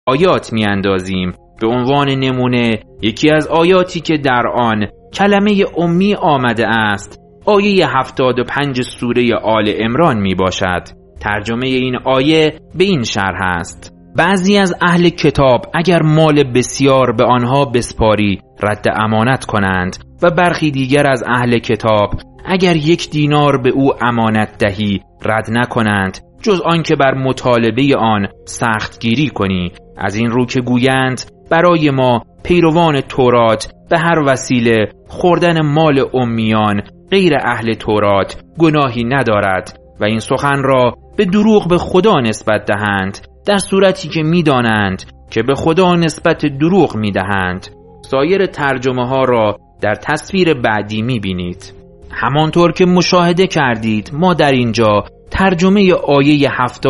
آیات میاندازیم. به عنوان نمونه یکی از آیاتی که در آن کلمه امی آمده است آیه 75 سوره آل عمران می باشد. ترجمه این آیه به این شرح است: بعضی از اهل کتاب اگر مال بسیار به آنها بسپاری رد امانت کنند و برخی دیگر از اهل کتاب اگر 1 دینار به او امانت دهی رد نکنند جز آن که بر مطالبه آن سختگیری کنی. از این رو که گویند برای ما پیروان تورات به هر وسیله خوردن مال امیان غیر اهل تورات گناهی ندارد و این سخن را به دروغ به خدا نسبت دهند، در صورتی که می‌دانند که به خدا نسبت دروغ می‌دهند. سایر ترجمه ها را در تصویر بعدی می‌بینید. همانطور که مشاهده کردید ما در اینجا ترجمه آیه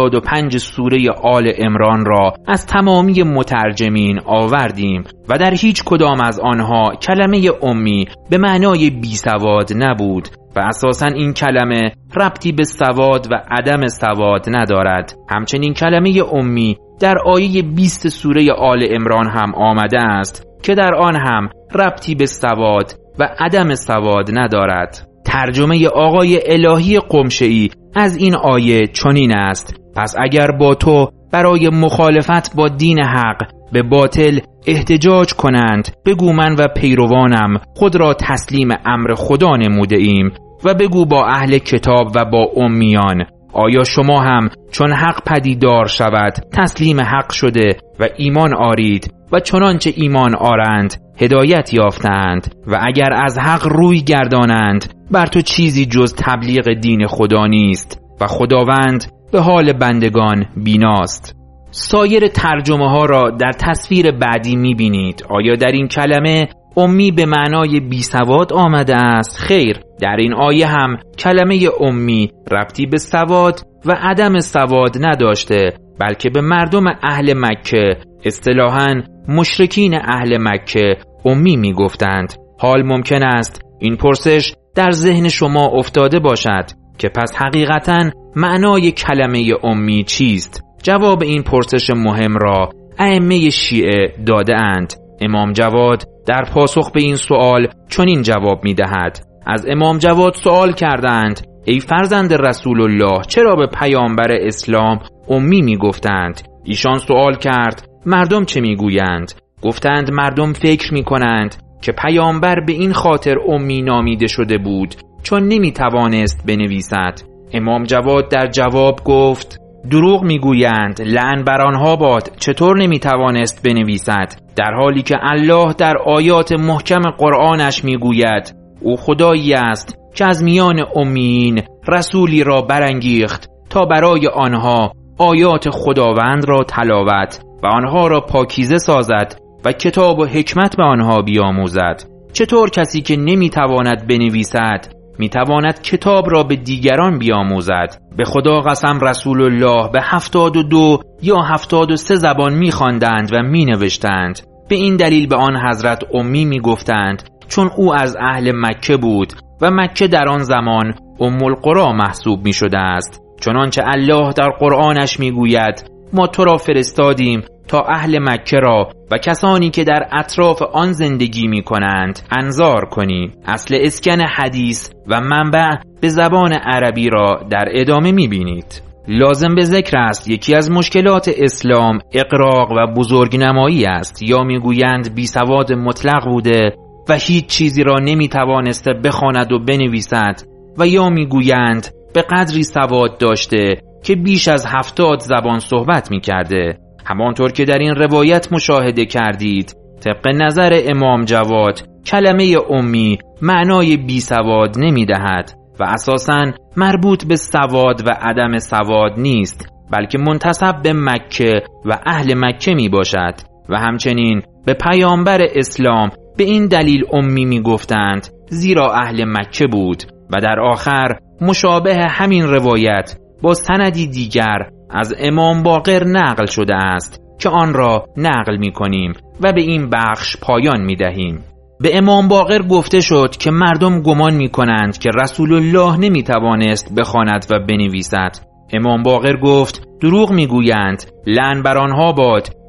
75 سوره آل عمران را از تمامی مترجمین آوردیم و در هیچ کدام از آنها کلمه امی به معنای بی سواد نبود و اساساً این کلمه ربطی به سواد و عدم سواد ندارد. همچنین کلمه امی در آیه 20 سوره آل عمران هم آمده است که در آن هم ربطی به سواد و عدم سواد ندارد. ترجمه آقای الهی قمشه‌ای از این آیه چنین است: پس اگر با تو برای مخالفت با دین حق به باطل احتجاج کنند بگو من و پیروانم خود را تسلیم امر خدا نموده ایم و بگو با اهل کتاب و با امیان آیا شما هم چون حق پدیدار شود تسلیم حق شده و ایمان آرید و چنانچه ایمان آرند هدایت یافتند و اگر از حق روی گردانند بر تو چیزی جز تبلیغ دین خدا نیست و خداوند به حال بندگان بیناست. سایر ترجمه ها را در تصویر بعدی میبینید. آیا در این کلمه امی به معنای بی سواد آمده است؟ خیر، در این آیه هم کلمه امی ربطی به سواد و عدم سواد نداشته، بلکه به مردم اهل مکه اصطلاحاً مشرکین اهل مکه امی می گفتند. حال ممکن است این پرسش در ذهن شما افتاده باشد که پس حقیقتاً معنای کلمه امی چیست؟ جواب این پرسش مهم را ائمه شیعه داده اند. امام جواد در پاسخ به این سوال چنین جواب می دهد: از امام جواد سوال کردند ای فرزند رسول الله چرا به پیامبر اسلام امی می گفتند؟ ایشان سوال کرد مردم چه می گویند؟ گفتند مردم فکر می کنند که پیامبر به این خاطر امی نامیده شده بود چون نمی توانست بنویسد. امام جواد در جواب گفت دروغ می گویند، لعن بر آنها باد، چطور نمی توانست بنویسد؟ در حالی که الله در آیات محکم قرآنش می گوید او خدایی است که از میان امیین رسولی را برانگیخت تا برای آنها آیات خداوند را تلاوت و آنها را پاکیزه سازد و کتاب و حکمت به آنها بیاموزد. چطور کسی که نمیتواند بنویسد میتواند کتاب را به دیگران بیاموزد؟ به خدا قسم رسول الله به 72 یا 73 زبان میخواندند و مینوشتند. به این دلیل به آن حضرت امی میگفتند چون او از اهل مکه بود و مکه در آن زمان ام القری محسوب میشده است. چنانچه الله در قرآنش میگوید ما تو را فرستادیم تا اهل مکه را و کسانی که در اطراف آن زندگی می کنند انذار کنی. اصل اسکن حدیث و منبع به زبان عربی را در ادامه می بینید. لازم به ذکر است یکی از مشکلات اسلام اغراق و بزرگنمایی است. یا می گویند بی سواد مطلق بوده و هیچ چیزی را نمی توانسته بخواند و بنویسد، و یا می گویند به قدری سواد داشته که بیش از 70 زبان صحبت می کرده. همانطور که در این روایت مشاهده کردید، طبق نظر امام جواد کلمه امی معنای بی سواد نمی دهد و اساساً مربوط به سواد و عدم سواد نیست، بلکه منتسب به مکه و اهل مکه می باشد. و همچنین به پیامبر اسلام به این دلیل امی می گفتند زیرا اهل مکه بود. و در آخر مشابه همین روایت با سندی دیگر از امام باقر نقل شده است که آن را نقل می کنیم و به این بخش پایان می دهیم. به امام باقر گفته شد که مردم گمان می کنند که رسول الله نمی توانست بخواند و بنویسد. امام باقر گفت دروغ می گویند، لعن بر آنها باد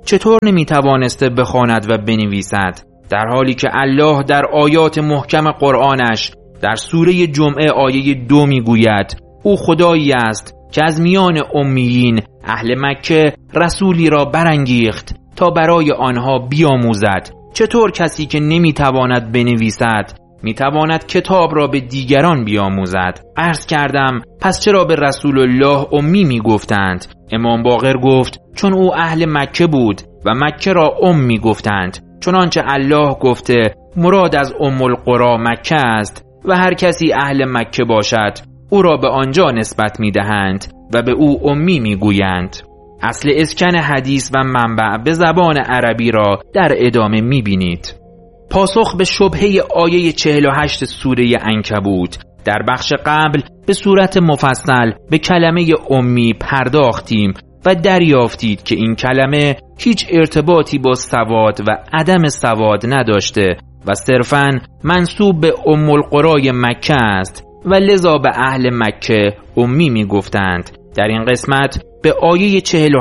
چطور نمیتوانسته بخواند و بنویسد، در حالی که الله در آیات محکم قرآنش در سوره جمعه آیه 2 میگوید او خدایی است که از میان امیین اهل مکه رسولی را برانگیخت تا برای آنها بیاموزد. چطور کسی که نمیتواند بنویسد میتواند کتاب را به دیگران بیاموزد؟ عرض کردم پس چرا به رسول الله امی میگفتند؟ امام باقر گفت چون او اهل مکه بود و مکه را میگفتند، چنانچه الله گفته مراد از ام القری مکه است و هر کسی اهل مکه باشد او را به آنجا نسبت میدهند و به او امی میگویند. اصل اسکن حدیث و منبع به زبان عربی را در ادامه میبینید. پاسخ به شبهه آیه 48 سوره عنکبوت. در بخش قبل به صورت مفصل به کلمه امی پرداختیم و دریافتید که این کلمه هیچ ارتباطی با سواد و عدم سواد نداشته و صرفاً منسوب به ام القری مکه است و لذا به اهل مکه امی می گفتند. در این قسمت به آیه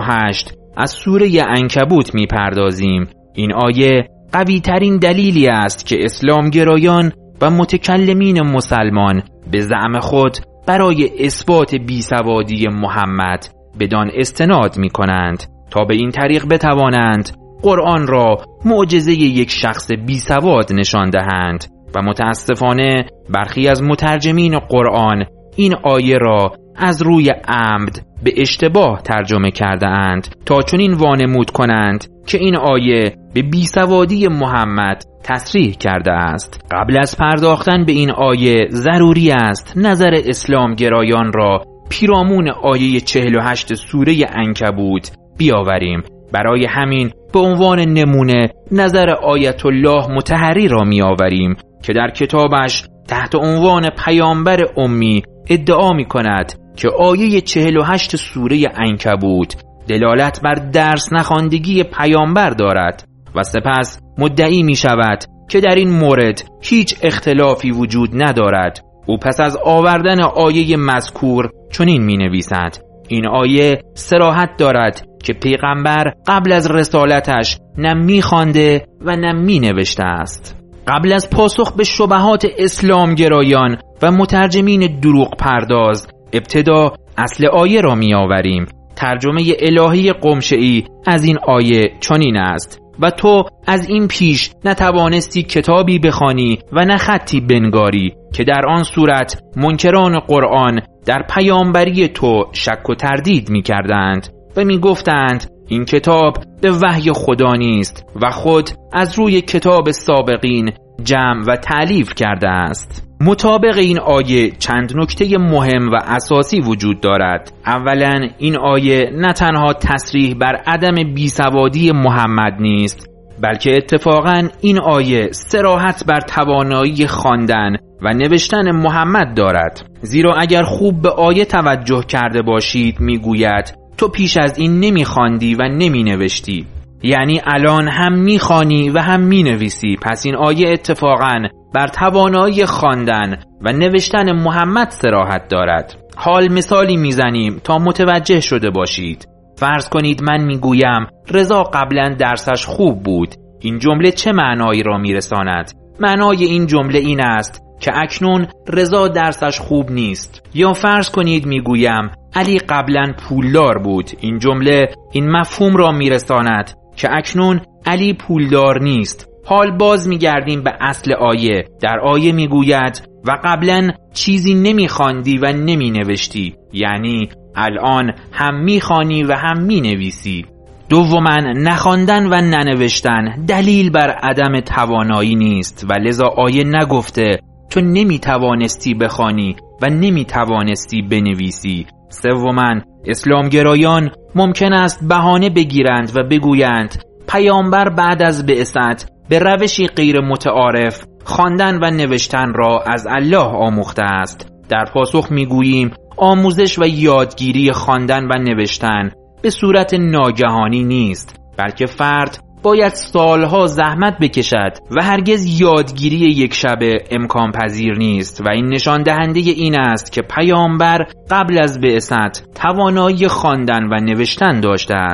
48 از سوره عنکبوت می پردازیم. این آیه قوی ترین دلیلی است که اسلامگرایان و متکلمین مسلمان به زعم خود برای اثبات بیسوادی محمد بدان استناد می کنند تا به این طریق بتوانند قرآن را معجزه یک شخص بیسواد نشان دهند و متاسفانه برخی از مترجمین قرآن این آیه را از روی عمد به اشتباه ترجمه کرده اند تا چنین وانمود کنند که این آیه به بیسوادی محمد تصریح کرده است. قبل از پرداختن به این آیه ضروری است نظر اسلامگرایان را پیرامون آیه 48 سوره عنکبوت بیاوریم. برای همین به عنوان نمونه نظر آیت الله مطهری را میآوریم که در کتابش تحت عنوان پیامبر امی ادعا می کند که آیه 48 سوره عنکبوت دلالت بر درس نخواندگی پیامبر دارد و سپس مدعی می شود که در این مورد هیچ اختلافی وجود ندارد. او پس از آوردن آیه مذکور چنین می نویسد: این آیه صراحت دارد که پیغمبر قبل از رسالتش نه می خوانده و نه می نوشته است. قبل از پاسخ به شبهات اسلامگرایان و مترجمین دروغ پرداز ابتدا اصل آیه را می آوریم. ترجمه الهی قمشعی از این آیه چنین است: و تو از این پیش نتوانستی کتابی بخوانی و نه خطی بنگاری که در آن صورت منکران قرآن در پیامبری تو شک و تردید می کردند و می گفتند این کتاب به وحی خدا نیست و خود از روی کتاب سابقین جمع و تألیف کرده است. مطابق این آیه چند نکته مهم و اساسی وجود دارد. اولا این آیه نه تنها تصریح بر عدم بیسوادی محمد نیست، بلکه اتفاقاً این آیه صراحت بر توانایی خواندن و نوشتن محمد دارد. زیرا اگر خوب به آیه توجه کرده باشید میگوید تو پیش از این نمیخواندی و نمینوشتی، یعنی الان هم میخوانی و هم مینویسی. پس این آیه اتفاقاً بر توانایی خواندن و نوشتن محمد صراحت دارد. حال مثالی میزنیم تا متوجه شده باشید. فرض کنید من میگویم رضا قبلا درسش خوب بود. این جمله چه معنایی را میرساند؟ معنای این جمله این است که اکنون رضا درسش خوب نیست. یا فرض کنید میگویم علی قبلا پولدار بود. این جمله این مفهوم را میرساند که اکنون علی پولدار نیست. حال باز میگردیم به اصل آیه. در آیه میگوید و قبلا چیزی نمیخواندی و نمینوشتی، یعنی الان هم میخوانی و هم مینویسی. دوما نخواندن و ننوشتن دلیل بر عدم توانایی نیست و لذا آیه نگفته تو نمیتوانستی بخوانی و نمیتوانستی بنویسی. سوما اسلامگرایان ممکن است بهانه بگیرند و بگویند پیامبر بعد از بعثت به روشی غیر متعارف خواندن و نوشتن را از الله آموخته است. در پاسخ میگوییم آموزش و یادگیری خواندن و نوشتن به صورت ناگهانی نیست، بلکه فرد باید سالها زحمت بکشد و هرگز یادگیری یک شبه امکان پذیر نیست و این نشان دهنده این است که پیامبر قبل از بعثت توانایی خواندن و نوشتن داشته است.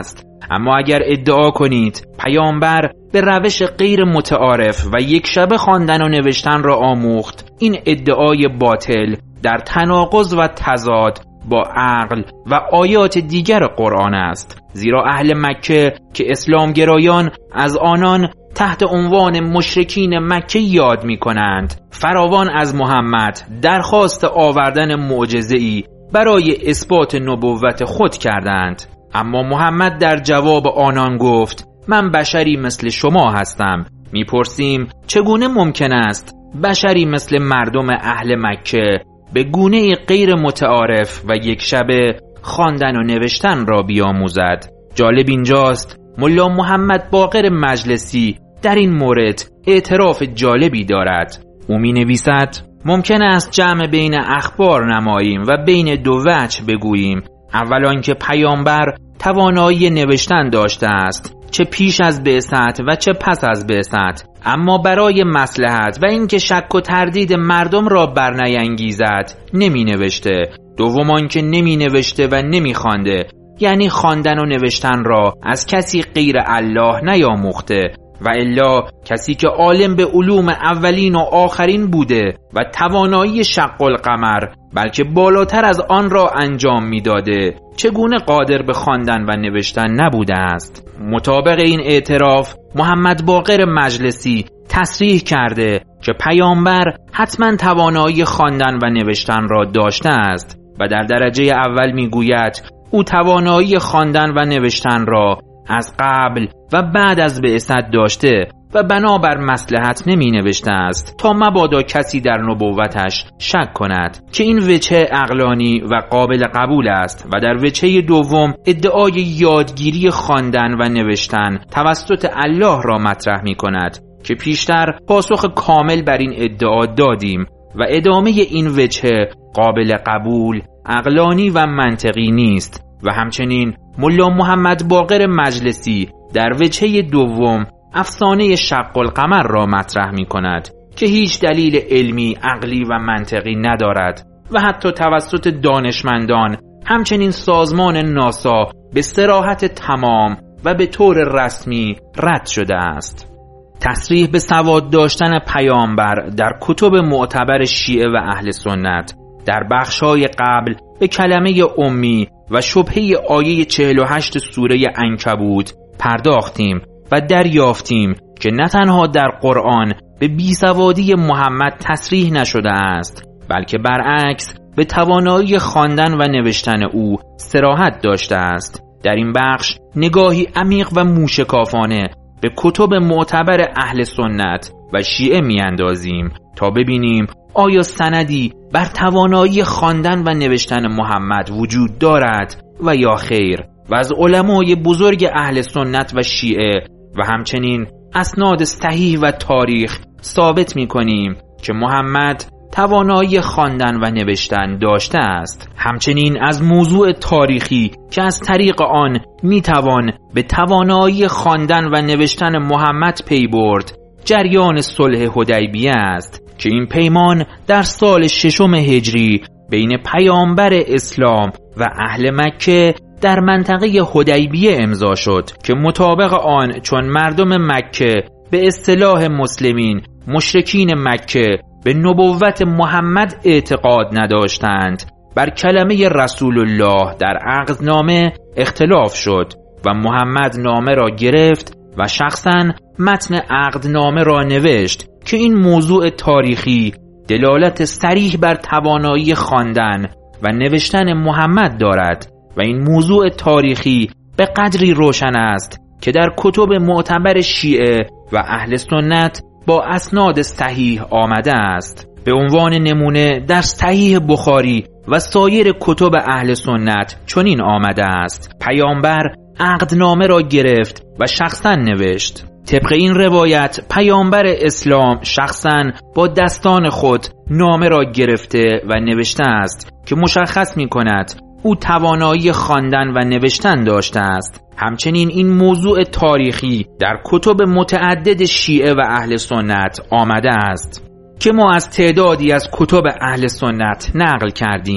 اما اگر ادعا کنید پیامبر به روش غیر متعارف و یک شبه خواندن و نوشتن را آموخت، این ادعای باطل در تناقض و تضاد با عقل و آیات دیگر قرآن است. زیرا اهل مکه که اسلامگرایان از آنان تحت عنوان مشرکین مکه یاد می کنند، فراوان از محمد درخواست آوردن معجزه‌ای برای اثبات نبوت خود کردند. اما محمد در جواب آنان گفت: من بشری مثل شما هستم. میپرسیم چگونه ممکن است بشری مثل مردم اهل مکه به گونه غیر متعارف و یک شبه خواندن و نوشتن را بیاموزد؟ جالب اینجاست ملا محمد باقر مجلسی در این مورد اعتراف جالبی دارد. او می نویسد: ممکن است جمع بین اخبار نماییم و بین دو وجه بگوییم. اول آنکه پیامبر توانایی نوشتن داشته است، چه پیش از بعثت و چه پس از بعثت، اما برای مصلحت و اینکه شک و تردید مردم را برنیانگیزد نمی نوشته. دوم آنکه نمی نوشته و نمی خوانده، یعنی خواندن و نوشتن را از کسی غیر الله نیاموخته، و الا کسی که عالم به علوم اولین و آخرین بوده و توانایی شق القمر بلکه بالاتر از آن را انجام میداده، چگونه قادر به خواندن و نوشتن نبوده است؟ مطابق این اعتراف محمد باقر مجلسی تصریح کرده که پیامبر حتما توانایی خواندن و نوشتن را داشته است و در درجه اول میگوید او توانایی خواندن و نوشتن را از قبل و بعد از بعثت داشته و بنابر مصلحت نمی نوشته است تا مبادا کسی در نبوتش شک کند، که این وجه عقلانی و قابل قبول است. و در وجه دوم ادعای یادگیری خواندن و نوشتن توسط الله را مطرح می کند که پیشتر پاسخ کامل بر این ادعا دادیم و ادامه این وجه قابل قبول، عقلانی و منطقی نیست. و همچنین ملا محمد باقر مجلسی در وجه دوم افسانه شق القمر را مطرح می کند که هیچ دلیل علمی، عقلی و منطقی ندارد و حتی توسط دانشمندان همچنین سازمان ناسا به صراحت تمام و به طور رسمی رد شده است. تصریح به سواد داشتن پیامبر در کتب معتبر شیعه و اهل سنت در بخش‌های قبل به کلمه امی و شبهه آیه 48 سوره عنکبوت پرداختیم و دریافتیم که نه تنها در قرآن به بیسوادی محمد تصریح نشده است، بلکه برعکس به توانایی خواندن و نوشتن او صراحت داشته است. در این بخش نگاهی عمیق و موشکافانه به کتب معتبر اهل سنت و شیعه میاندازیم تا ببینیم آیا سندی بر توانایی خواندن و نوشتن محمد وجود دارد و یا خیر، و از علمای بزرگ اهل سنت و شیعه و همچنین اسناد صحیح و تاریخ ثابت می‌کنیم که محمد توانایی خواندن و نوشتن داشته است. همچنین از موضوع تاریخی که از طریق آن میتوان به توانایی خواندن و نوشتن محمد پی برد، جریان صلح حدیبیه است که این پیمان در سال 6 هجری بین پیامبر اسلام و اهل مکه در منطقه حدیبیه امضا شد که مطابق آن چون مردم مکه به اصطلاح مسلمین مشرکین مکه به نبوت محمد اعتقاد نداشتند، بر کلمه رسول الله در عقدنامه اختلاف شد و محمد نامه را گرفت و شخصاً متن عقدنامه را نوشت که این موضوع تاریخی دلالت صریح بر توانایی خواندن و نوشتن محمد دارد و این موضوع تاریخی به قدری روشن است که در کتب معتبر شیعه و اهل سنت با اسناد صحیح آمده است. به عنوان نمونه در صحیح بخاری و سایر کتب اهل سنت چنین آمده است: پیامبر عقدنامه را گرفت و شخصا نوشت. طبق این روایت پیامبر اسلام شخصا با دستان خود نامه را گرفته و نوشته است که مشخص می کند او توانایی خواندن و نوشتن داشته است. همچنین این موضوع تاریخی در کتب متعدد شیعه و اهل سنت آمده است که ما از تعدادی از کتب اهل سنت نقل کردیم.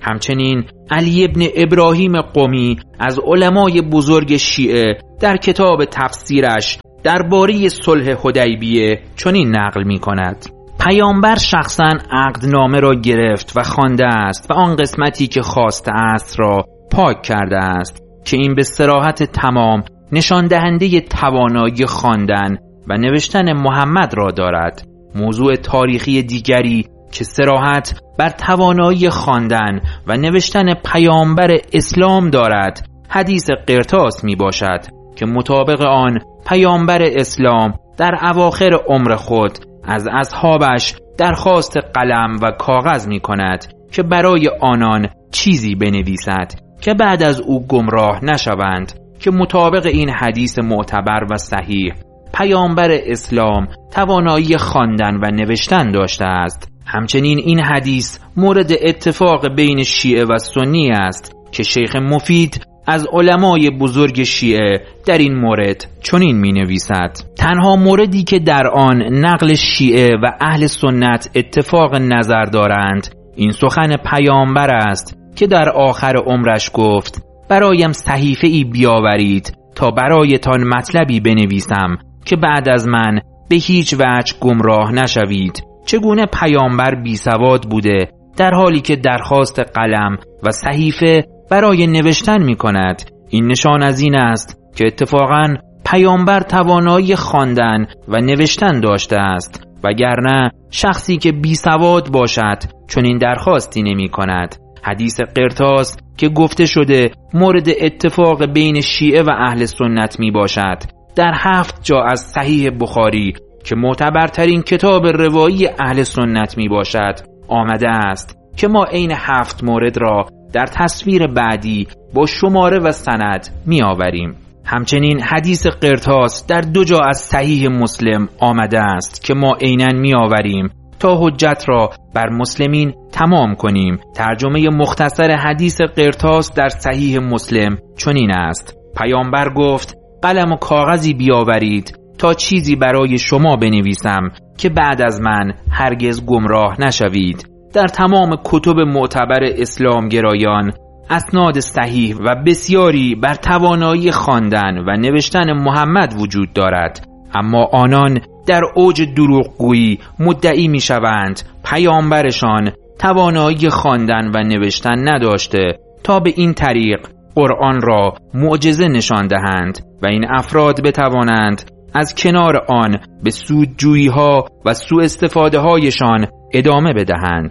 همچنین علی ابن ابراهیم قمی از علمای بزرگ شیعه در کتاب تفسیرش درباره صلح حدیبیه چنین نقل می کند: پیامبر شخصاً عقدنامه را گرفت و خوانده است و آن قسمتی که خواسته است را پاک کرده است که این به صراحت تمام نشان دهنده توانایی خواندن و نوشتن محمد را دارد. موضوع تاریخی دیگری که صراحت بر توانایی خواندن و نوشتن پیامبر اسلام دارد حدیث قرطاس می باشد که مطابق آن پیامبر اسلام در اواخر عمر خود از اصحابش درخواست قلم و کاغذ می کند که برای آنان چیزی بنویسد که بعد از او گمراه نشوند، که مطابق این حدیث معتبر و صحیح پیامبر اسلام توانایی خواندن و نوشتن داشته است. همچنین این حدیث مورد اتفاق بین شیعه و سنی است که شیخ مفید از علمای بزرگ شیعه در این مورد چنین می نویسد: تنها موردی که در آن نقل شیعه و اهل سنت اتفاق نظر دارند این سخن پیامبر است که در آخر عمرش گفت برایم صحیفه‌ای بیاورید تا برایتان مطلبی بنویسم که بعد از من به هیچ وجه گمراه نشوید. چگونه پیامبر بی سواد بوده در حالی که درخواست قلم و صحیفه برای نوشتن می کند؟ این نشان از این است که اتفاقاً پیامبر توانایی خواندن و نوشتن داشته است، وگرنه شخصی که بی سواد باشد چون این درخواستی نمی کند. حدیث قرطاس که گفته شده مورد اتفاق بین شیعه و اهل سنت می باشد در 7 جا از صحیح بخاری که معتبرترین کتاب روایی اهل سنت می باشد آمده است که ما عین 7 مورد را در تصویر بعدی با شماره و سند می آوریم. همچنین حدیث قرطاس در 2 جا از صحیح مسلم آمده است که ما عیناً می آوریم تا حجت را بر مسلمین تمام کنیم. ترجمه مختصر حدیث قرطاس در صحیح مسلم چنین است: پیامبر گفت قلم و کاغذی بیاورید تا چیزی برای شما بنویسم که بعد از من هرگز گمراه نشوید. در تمام کتب معتبر اسلام گرایان اسناد صحیح و بسیاری بر توانایی خواندن و نوشتن محمد وجود دارد، اما آنان در اوج دروغگویی مدعی می شوند پیامبرشان توانایی خواندن و نوشتن نداشته تا به این طریق قرآن را معجزه نشان دهند و این افراد بتوانند از کنار آن به سودجویی ها و سوء استفاده هایشان ادامه بدهند.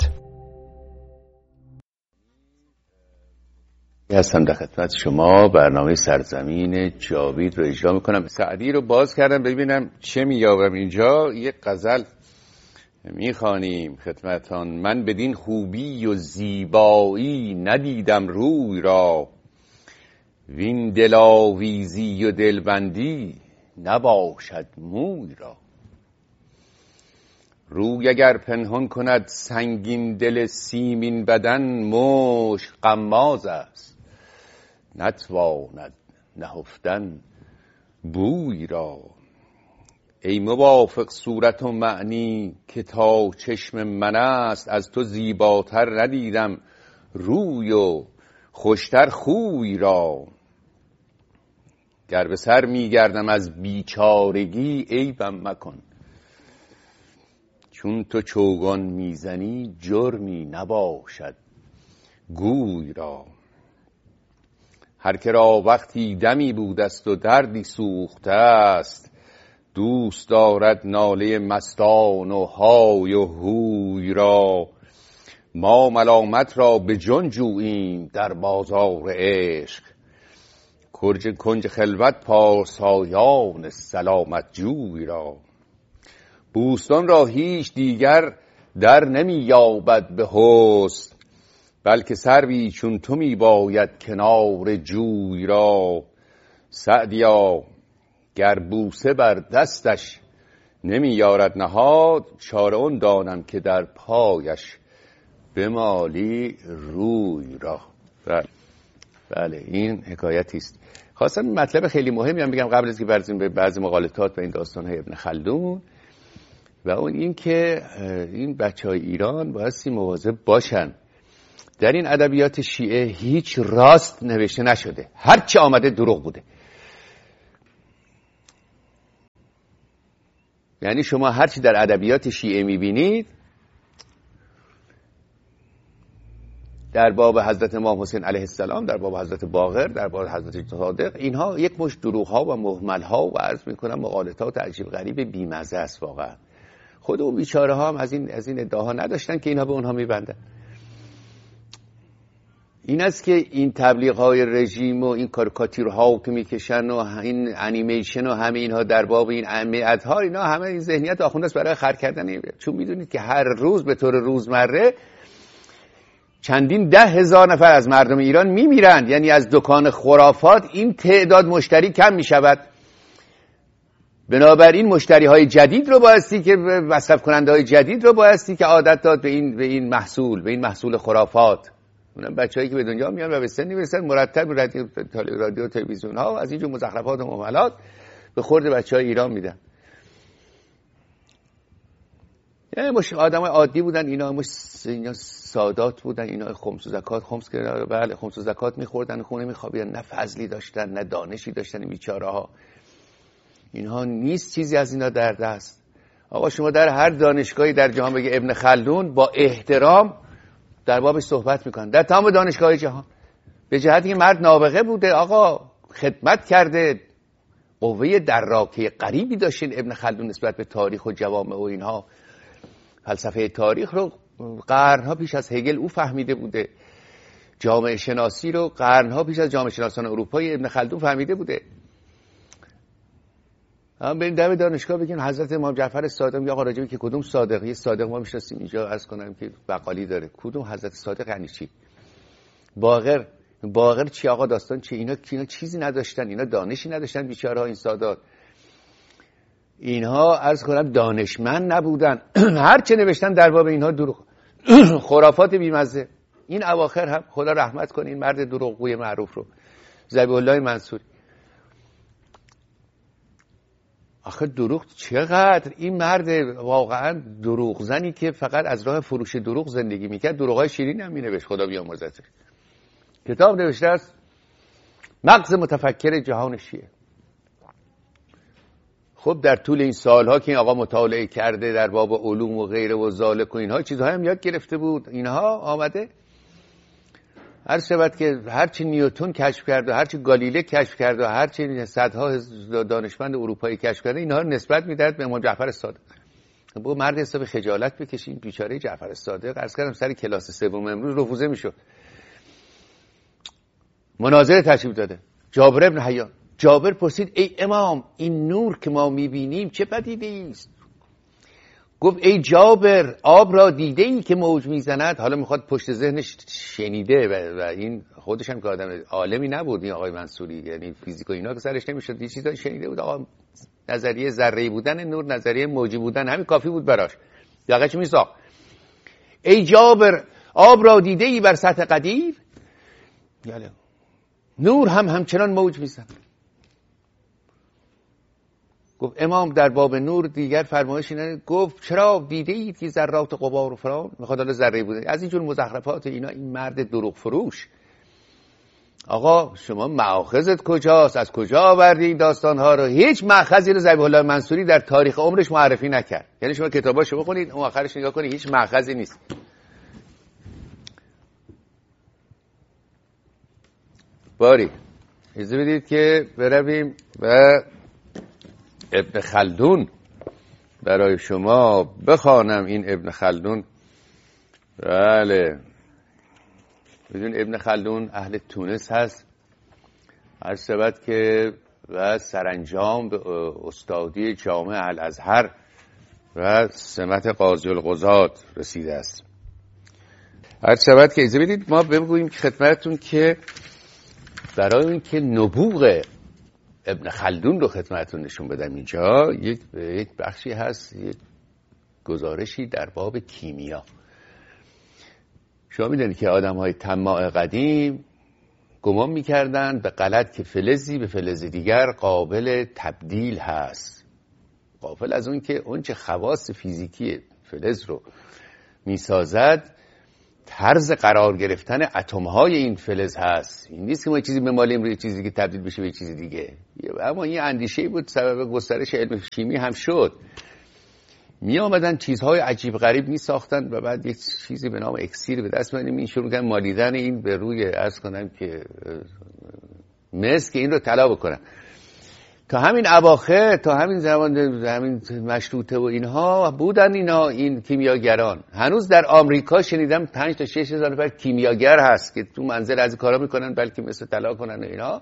هستم در خدمت شما. برنامه سرزمین جاوید رو اجرا میکنم. سعدی رو باز کردم ببینم چه میابم اینجا. یه غزل میخوانیم خدمتان. من بدین خوبی و زیبایی ندیدم روی را، وین دلاویزی و دلبندی نباشد موی را. روی اگر پنهان کند سنگین دل سیمین بدن، مشک غماز است نتواند نهفتن بوی را. ای موافق صورت و معنی که تا چشم من است، از تو زیباتر ندیدم روی و خوشتر خوی را. گر به سر میگردم از بیچارگی عیبم مکن، چون تو چوگان میزنی جرمی نباشد گوی را. هر که را وقتی دمی بود است و دردی سوخته است، دوست دارد ناله مستان و های و هوی را. ما ملامت را به جان جوییم در بازار عشق، کنج خلوت پارسایان سلامت جوی را. بوستان را هیچ دیگر در نمی یابد به حسن، بلکه سروی چون تو می باید کنار جوی را. سعدیا گر بوسه بر دستش نمی یارد نهاد، چاره اون دانم که در پایش بمالی روی را. بله این حکایتی است. خواستم مطلب خیلی مهمی هم بگم قبل از که برسیم به بعضی مقالطات و این داستان‌های ابن خلدون، و اون این که این بچه‌های ایران بایستی مواظب باشن در این ادبیات شیعه هیچ راست نوشته نشده، هر چی آمده دروغ بوده. یعنی شما هر چی در ادبیات شیعه میبینید در باب حضرت امام حسین علیه السلام، در باب حضرت باقر، در باب حضرت صادق، اینها یک مشت دروغ ها و مهمل ها و عرض میکنم مقالطات عجیب غریب بیمزه است. واقعا خود اون بیچاره ها هم از این ادعاها نداشتن که اینها به اونها میبندن. این است که این تبلیغ های رژیم و این کاریکاتورها که میکشن و این انیمیشن و همه اینها در باب این اهمیت‌ها، اینا همه این ذهنیت آخونده است برای خرج کردن. چون میدونید که هر روز به طور روزمره چندین 10,000 نفر از مردم ایران میمیرند. یعنی از دکان خرافات این تعداد مشتری کم میشود. بنابراین مشتری های جدید رو بایستی که مصرف کننده های جدید رو بایستی که عادت داد به این محصول خرافات. اونم بچه‌ای که به دنیا میان و به سنی میرسن مرتب رادیو تلویزیون ها از اینجور مزخرفات و مهملات به خورد بچه‌های ایران میدن. یعنی آدمای عادی بودن، اینا سادات بودن، اینا خمس و زکات خمس و زکات میخوردن، خونه میخوابیدن، نه فضلی داشتن نه دانشی داشتن. این بیچاره ها اینها نیست چیزی از اینا در دست. آقا شما در هر دانشگاهی در جهان بگه ابن خلدون با احترام در بابش صحبت میکنن، در تمام دانشگاه جهان، به جهتی که مرد نابغه بوده، آقا خدمت کرده، قوه دراکه غریبی داشتین ابن خلدون نسبت به تاریخ و جوامع و اینها. فلسفه تاریخ رو قرنها پیش از هگل او فهمیده بوده، جامعه شناسی رو قرنها پیش از جامعه شناسان اروپایی ابن خلدون فهمیده بوده. هم بریم در دانشگاه بگین حضرت امام جعفر صادق، یا آقا راجبی که کدوم صادق؟ یه صادق ما میشناسیم اینجا، عرض کنم که بقالی داره، کدوم حضرت صادق یعنی چی؟ باقر چی آقا؟ داستان چی؟ اینا چیزی نداشتن، اینا دانشی نداشتن بیچاره ها. این سادات اینها عرض کنم دانشمند نبودن. هر چه نوشتن در باب اینها دروغ، خرافات بیمزه. این اواخر هم خدا رحمت کنه این مرد دروغگوی معروف رو، ذبیح الله منصوری. آخه دروغ چقدر این مرد واقعا دروغ زنی که فقط از راه فروش دروغ زندگی میکرد، دروغای شیرین هم مینوشت، خدا بیامرزتش. کتاب نوشته است مغز متفکر جهان شیعه. خب در طول این سالها که این آقا مطالعه کرده در باب علوم و غیره و ذالک و اینها چیزهای هم یاد گرفته بود، اینها آمده هر شبت که هرچی نیوتن کشف کرد و هرچی گالیله کشف کرد و هرچی صدها دانشمند اروپایی کشف کرده، اینها رو نسبت میداد به امام جعفر صادق. با مرد حساب خجالت بکشین، بیچاره جعفر صادق عرض کردم سر کلاس سوم امروز رفوزه میشد. مناظره تشریف داده جابر ابن حیان. جابر پرسید ای امام این نور که ما میبینیم چه پدیده است؟ گفت ای جابر آب را دیده ای که موج میزند؟ حالا میخواد پشت ذهنش شنیده و این خودش هم که آدم عالمی نبود این آقای منصوری، یعنی فیزیک و اینا که سرش نمیشد، یه چیزایی شنیده بود. آقا نظریه ذره‌ای بودن نور، نظریه موجی بودن، همین کافی بود براش، یقش میساخت. ای جابر آب را دیده ای بر سطح قدیر؟ یاله نور هم همچنان موج میزند. گفت امام در باب نور دیگر فرمایش اینه، گفت چرا دیده اید که ذرات غبار و فلان؟ میخواد حالا ذره بوده از اینجور مزخرفات اینا. این مرد دروغ فروش. آقا شما مأخذت کجاست؟ از کجا آوردی این داستانها رو؟ هیچ مأخذی رو ذبیح الله منصوری در تاریخ عمرش معرفی نکرد. یعنی شما کتاباشو بخونید اون آخرش نگاه کنید هیچ مأخذی نیست. باری اجازه بدید که برویم و ابن خلدون برای شما بخوانم. این ابن خلدون، بله بدون ابن خلدون اهل تونس هست، هر شود که و سرانجام به استادی جامع الازهر و سمت قاضی القضات رسیده است. هر شود که اجازه بدید ما بگوییم که خدمتتون که برای این که نبوغ ابن خلدون رو خدمتتون نشون بدم اینجا یک بخشی هست، یک گزارشی در باب کیمیا. شما میدونید که آدم‌های طماع قدیم گمان می‌کردند به غلط که فلزی به فلز دیگر قابل تبدیل هست، غافل از اون که اون چه خواص فیزیکی فلز رو میسازد طرز قرار گرفتن اتم‌های این فلز هست. این نیست که ما چیزی بمالیم روی چیزی که تبدیل بشه به چیز دیگه. اما این اندیشه‌ای بود سبب گسترش علم شیمی هم شد. می آمدن چیزهای عجیب غریب می ساختن و بعد یک چیزی به نام اکسیر به دست می‌آوردن، این شروع کردن مالیدن این به روی عرض کنم که مس که این رو طلا بکنن. تا همین اواخر، تا همین زمان همین مشروطه و اینها بودن این کیمیاگران. هنوز در آمریکا شنیدم 5 تا 6 هزار نفر کیمیاگر هست که تو منزل از کارا میکنن بلکه مثل طلا کنن و اینا.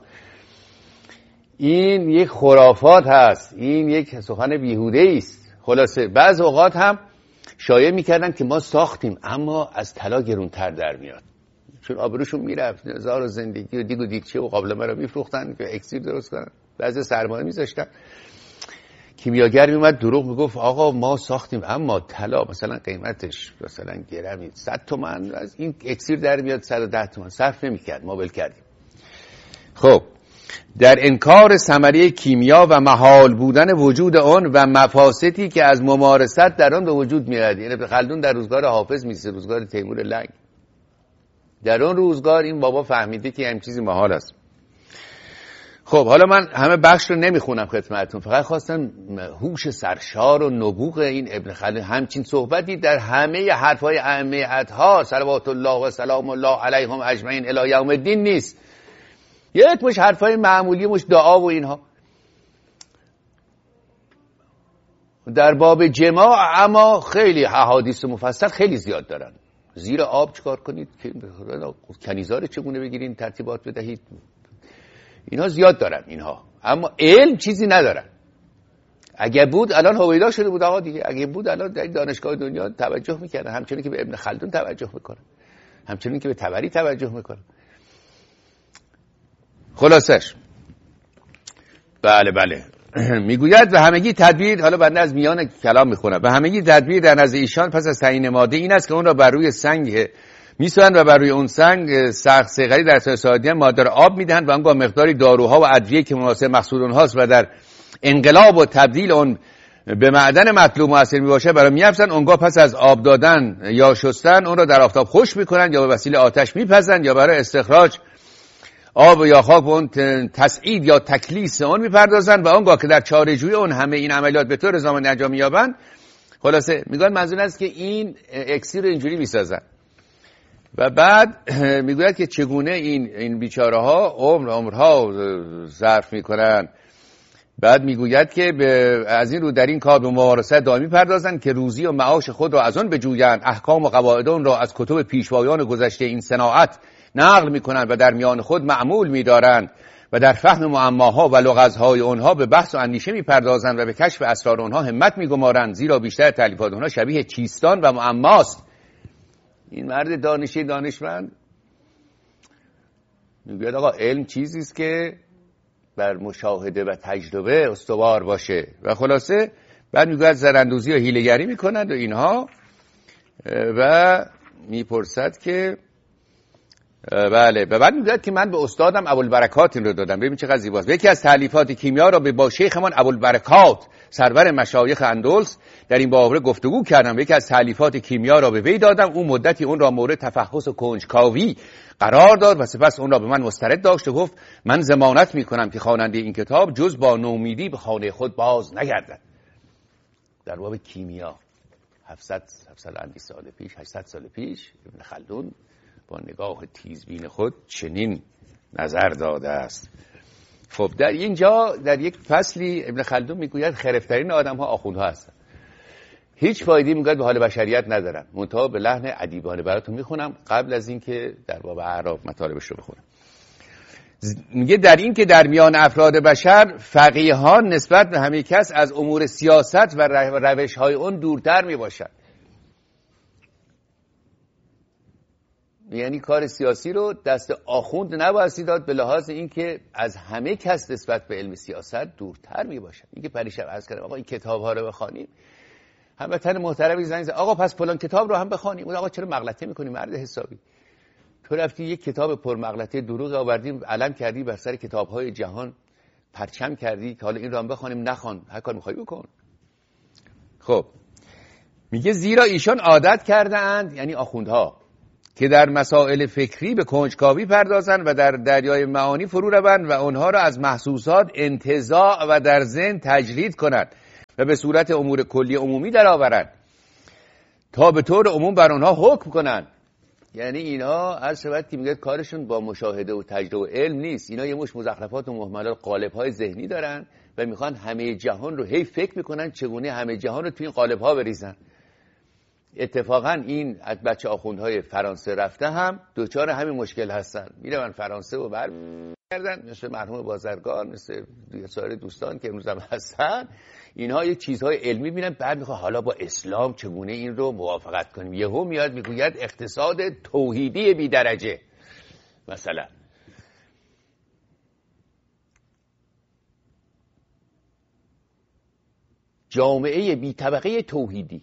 این یک خرافات هست، این یک سخن بیهوده است. خلاصه بعض اوقات هم شایعه میکردن که ما ساختیم اما از طلا گرونتر در میاد، چون آبروشون میرفت، هزار زندگی و دیگ و دیگچه و قابلمه رو میفروختن که اکسیر درست کنن، بعضی سرمایه میذاشتن. کیمیاگر میومد دروغ میگفت آقا ما ساختیم اما طلا مثلا قیمتش مثلا گرمی 100 تومن، از این اکسیر در میاد 110 تومن، صرف نمیکرد، ما ول کردیم. خب در انکار ثمره کیمیا و محال بودن وجود آن و مفاسدی که از ممارست در آن به وجود میاد، یعنی ابن خلدون در روزگار حافظ میسه، روزگار تیمور لنگ، در اون روزگار این بابا فهمیده که همین چیزی محال است. خب حالا من همه بخش رو نمیخونم خدمتتون، فقط خواستم هوش سرشار و نبوغ این ابن خلدون، همچین صحبتی در همه حرفهای ائمه اطهار صلوات الله و سلام الله علیهم اجمعین الی یوم الدین نیست. یک مش حرفای معمولی، مش دعا و اینها در باب جماع، اما خیلی احادیث مفصل خیلی زیاد دارن. زیر آب چیکار کنید، کنیزار چگونه بگیرین، ترتیبات بدهید، اینها زیاد دارن اینها، اما علم چیزی ندارن. اگه بود الان هویدا شده بود آقا دیگه، اگه بود الان در دانشگاه دنیا توجه میکردن، همچنین که به ابن خلدون توجه میکنن، همچنین که به طبری توجه میکنن. خلاصش بله میگوید و همگی تدبیر، حالا بنده از میان کلام میخونم، و همگی تدبیر در نزد ایشان پس از تعیین ماده این است که اون را بر روی سنگ میسوزند و بر روی اون سنگ سخت صیقلی در سایه ماده را آب میدهند و آنگاه مقداری داروها و ادویه که مناسب مقصود اونهاست و در انقلاب و تبدیل اون به معدن مطلوب مؤثر میباشه برای میافزن. اونگاه پس از آب دادن یا شستن اون را در آفتاب خشک میکنند یا به وسیله آتش میپزند یا برای استخراج آب یا خاک اون تسعید یا تکلیس اون میپردازند و آنگاه که در چاره‌جویی اون همه این عملیات به طور زمان انجام مییابند. خلاصه میگن منظور است که این اکسیر اینجوری میسازن و بعد میگوید که چگونه این بیچاره ها عمرها صرف میکنن. بعد میگوید که از این رو در این کار به ممارست دائمی پردازند که روزی و معاش خود را از آن بجویند، احکام و قواعد آن را از کتب پیشوایان گذشته این صناعت نقل میکنند و در میان خود معمول میدارند و در فهم معماها و لغزهای آنها به بحث و اندیشه میپردازند و به کشف اسرار آنها همت میگمارند، زیرا بیشتر تالیفات آنها شبیه چیستان و معماست. این مرد دانشمند میگوید آقا علم چیزی است که بر مشاهده و تجربه استوار باشه. و خلاصه بعد میگوید زراندوزی و حیله‌گری میکنند و اینها، و میپرسد که بله، و بعد میگوید که من به استادم ابوالبرکات این رو دادم. ببین چقدر زیباست. یکی از تالیفات کیمیا را با شیخمان ابوالبرکات سرور مشایخ اندلس در این باره گفتگو کردم. یکی از تالیفات کیمیا را به وی دادم، او مدتی اون را مورد تفحص و کنجکاوی قرار داد و سپس اون را به من مسترد داشت و گفت من ضمانت میکنم که خواننده این کتاب جز با نومیدی به خانه خود باز نگردد. در باب کیمیا 700 سال پیش 800 سال پیش ابن خلدون با نگاه تیزبین خود چنین نظر داده است. خب در اینجا در یک فصلی ابن خلدون میگوید خرفترین آدم ها آخوندها هستند، هیچ فایده‌ای میگوید به حال بشریت ندارن. منتها به لحن ادیبانه براتون میخونم قبل از اینکه در باب اعراب مطالبش رو بخونم. میگه در این که در میان افراد بشر فقیهان نسبت به همه کس از امور سیاست و روش‌های اون دورتر میباشند. یعنی کار سیاسی رو دست آخوند نباید داد به لحاظ اینکه از همه کس نسبت به علم سیاست دورتر میباشد. اینکه پریشب عرض کردم آقا این کتاب‌ها رو بخوانیم، هموطن محترمی زنگ زد آقا پس فلان کتاب رو هم بخوانیم. اون آقا چرا مغلطه میکنی مرد حسابی؟ تو رفتی یک کتاب پر مغلطه دروغ آوردی علم کردی بر سر کتاب‌های جهان پرچم کردی که حالا این رو هم بخوانیم. نخوان، هر کار می‌خوای بکن. خب میگه زیرا ایشان عادت کرده اند، یعنی آخوندها که در مسائل فکری به کنجکاوی پردازند و در دریای معانی فرو روند و آنها را از محسوسات انتزاع و در ذهن تجرید کنند و به صورت امور کلی عمومی درآورند تا به طور عموم بر آنها حکم کنند. یعنی اینا هر شبت که میگه کارشون با مشاهده و تجربه و علم نیست، اینا یه مش مزخرفات و مهملات قالب‌های ذهنی دارن و میخوان همه جهان رو هی فکر میکنن چگونه همه جهان رو توی این قالب‌ها بریزن. اتفاقا این از بچه آخوندهای فرانسه رفته هم دوچار همین مشکل هستن، میرن فرانسه و برمیگردن، مثل مرحوم بازرگان، مثل سایر دوستان که امروز هم هستن، اینها یه چیزهای علمی بینن، بعد میخواد حالا با اسلام چگونه این رو موافقت کنیم. یهو میاد میگوید اقتصاد توحیدی بی درجه، مثلا جامعه بی طبقه توحیدی،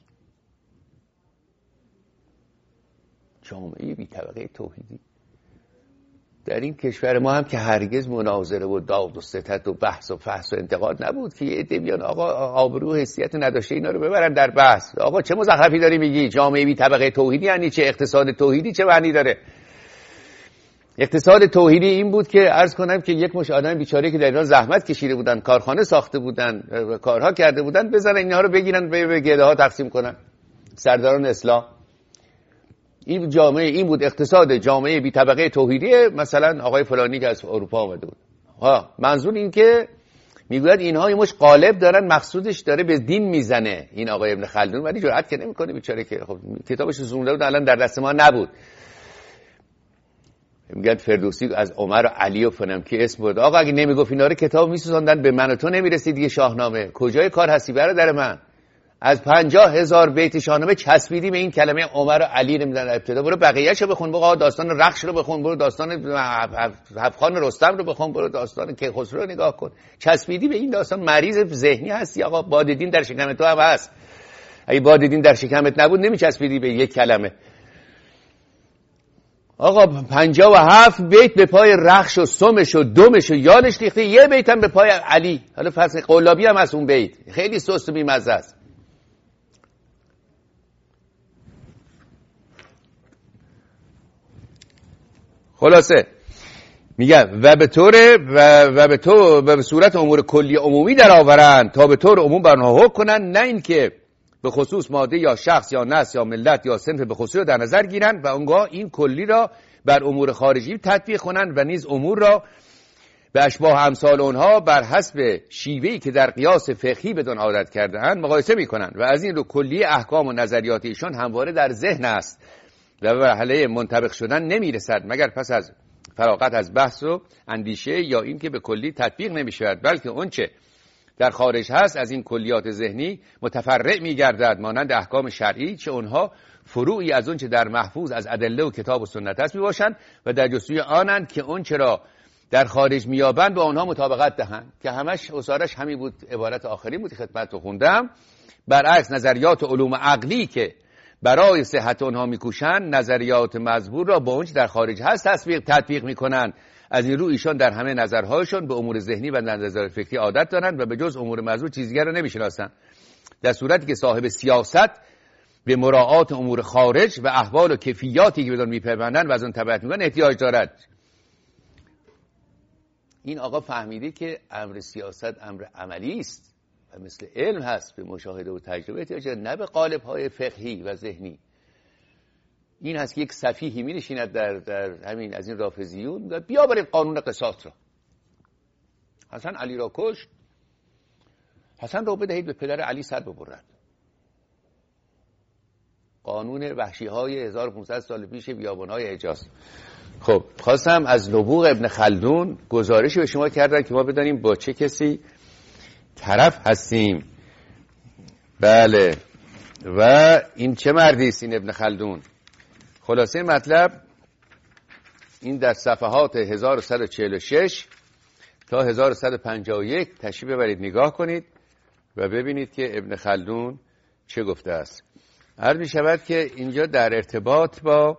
جامعه بی طبقه توحیدی. در این کشور ما هم که هرگز مناظره و داد و ستد و بحث و فحص و انتقاد نبود که یه عده بیان آقا آبرو و حیثیت نداشته اینا رو ببرن در بحث. آقا چه مزخرفی داری میگی؟ جامعه بی طبقه توحیدی یعنی چه؟ اقتصاد توحیدی چه معنی داره؟ اقتصاد توحیدی این بود که عرض کنم که یک مش آدم بیچاره که در ایران زحمت کشیده بودن، کارخانه ساخته بودن، کارها کرده بودن، بزنن اینها رو بگیرن به گده ها تقسیم کنن، سرداران اسلام. این جامعه این بود، اقتصاد جامعه بی طبقه توحیدی مثلا آقای فلانی که از اروپا آمده بود. منظور این که میگوید اینها یه مش قالب دارن، مقصودش داره به دین میزنه این آقای ابن خلدون، ولی جرأت که نمیکنه بیچاره که خب کتابش رو خونده بود الان در دست ما نبود. میگن فردوسی از عمر و علی و فلان که اسم برد. آقا اگه نمیگفت اینا رو کتاب میسوزوندن، به من و تو نمیرسید دیگه شاهنامه. کجای کار هستی برادر من؟ از 50,000 بیت شاهنامه چسبیدی به این کلمه عمر و علی. نمیدن ابتدا برو بقیه‌شو بخون، برو داستان رخش رو بخون، برو داستان هفخان رستم رو بخون، برو داستان کیخسرو رو نگاه کن. چسبیدی به این داستان، مریض ذهنی هستی. آقا باددین در شکم تو هم هست. اگه باددین در شکمت نبود نمیچسبیدی به یک کلمه. آقا 57 بیت به پای رخش و سمش و دمش و یالش ریخته، یه بیت هم به پای علی. حالا فصل قلابی هم از اون بیت خیلی سست و بی‌مزه است. خلاصه میگه و به صورت امور کلی عمومی در آورند تا به طور عموم بر آنها حکم کنند، نه اینکه به خصوص ماده یا شخص یا نسل یا ملت یا صنف به خصوص رو در نظر گیرند و آنگاه این کلی را بر امور خارجی تطبیق کنند و نیز امور را به اشباه امثال آنها بر حسب شیوهی که در قیاس فقهی بدان عادت کرده‌اند مقایسه می‌کنند و از این رو کلی احکام و نظریات ایشان همواره در ذهن است و به مرحله منطبق شدن نمی‌رسد مگر پس از فراغت از بحث و اندیشه، یا این که به کلی تطبیق نمی‌شود بلکه اونچه در خارج هست از این کلیات ذهنی متفرع می‌گردد، مانند احکام شرعی چه اونها فروعی از اونچه در محفوظ از ادله و کتاب و سنت است میباشند و در جستجوی آنند که اونچه را در خارج میابند با آنها مطابقت دهند، که همش اسارش همین بود. عبارت آخری بود خدمت رو خوندم. برعکس نظریات علوم عقلی که برای صحت آنها میکوشند نظریات مزبور را با اونچه در خارج هست تطبیق میکنند. از این رو ایشان در همه نظرهایشان به امور ذهنی و نظریات فکری عادت دارند و به جز امور مزبور چیز دیگر را نمیشناسند، در صورتی که صاحب سیاست به مراعات امور خارج و احوال و کیفیاتی که بدان میپیوندند و از آن تبعیت میکنند احتیاج دارد. این آقا فهمیده که امر سیاست امر عملی است و مثل علم هست، به مشاهده و تجربه احتیاج دارد، نه به قالب‌های فقهی و ذهنی. این هست که یک سفیهی می‌نشیند در همین از این رافضیون میگه بیا بریم قانون قصاص را. حسن علی را کشت، حسن را بدهید به پدر علی سر ببرند. قانون وحشی‌های 1500 سال پیش بیابان‌های حجاز. خب خواستم از نبوغ ابن خلدون گزارشی به شما کردن که ما بدانیم با چه کسی طرف هستیم. بله، و این چه مردی است این ابن خلدون؟ خلاصه مطلب این در صفحات 1146 تا 1151 تشریف ببرید نگاه کنید و ببینید که ابن خلدون چه گفته است. عرض می شود که اینجا در ارتباط با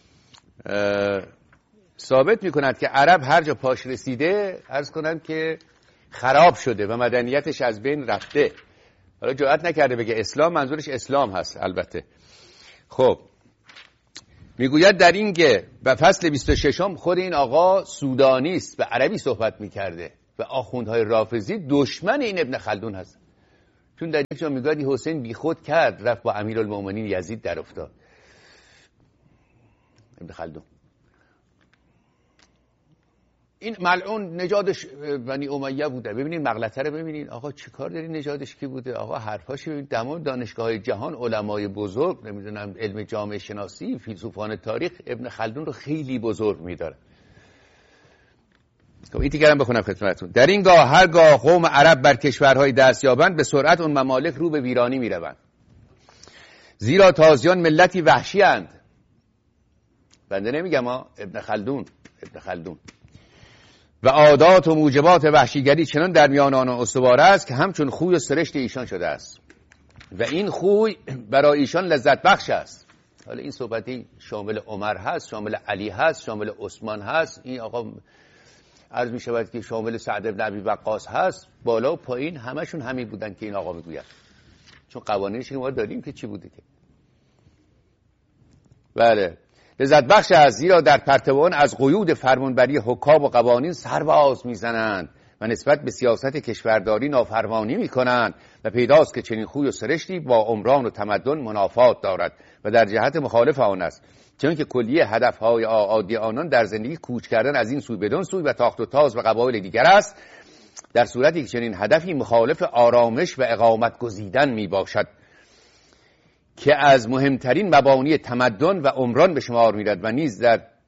ثابت می کند که عرب هر جا پاش رسیده عرض کنند که خراب شده و مدنیتش از بین رفته. حالا جرأت نکرده بگه اسلام، منظورش اسلام هست البته. خب میگوید در این که به فصل 26 خود این آقا سودانی است و عربی صحبت میکرده و آخوندهای رافضی دشمن این ابن خلدون هست. چون در یک جا میگوید حسین بیخود کرد رفت با امیرالمومنین یزید در افتاد. ابن خلدون این ملعون نژادش بنی امیه بوده. ببینید مغلطه رو ببینید. آقا چیکار داری نژادش کی بوده؟ آقا حرفاشو ببینید. تمام دانشگاه‌های جهان علمای بزرگ، نمیدونم علم جامعه شناسی، فیلسوفان تاریخ ابن خلدون رو خیلی بزرگ می‌داره. خب این دیگه هم بخونم خدمتتون. در این گاه هرگاه قوم عرب بر کشورهای دست یابند به سرعت اون ممالک رو به ویرانی میروند، زیرا تازیان ملتی وحشی اند. بنده نمیگم ابن خلدون و عادات و موجبات وحشیگری چنان در میان آنها استوار است که همچون خوی و سرشت ایشان شده است و این خوی برای ایشان لذت بخش است. حالا این صحبتی شامل عمر هست، شامل علی هست، شامل عثمان هست، این آقا عرض می شود که شامل سعد بن ابی وقاص هست، بالا و پایین همشون همین بودن که این آقا میگوید. چون قوانینش که ما داریم که چی بوده که بله لذت بخش است، زیرا در پرتو از قیود فرمانبری حکام و قوانین سرباز میزنند و نسبت به سیاست کشورداری نافرمانی میکنند و پیداست که چنین خوی و سرشتی با عمران و تمدن منافات دارد و در جهت مخالف آن است، چون که کلیه هدفهای عادی آنان در زندگی کوچ کردن از این سوی بدون سوی و تاخت و تاز و قبایل دیگر است، در صورتی که چنین هدفی مخالف آرامش و اقامت گزیدن می باشد که از مهمترین مبانی تمدن و عمران به شمار میرد و نیز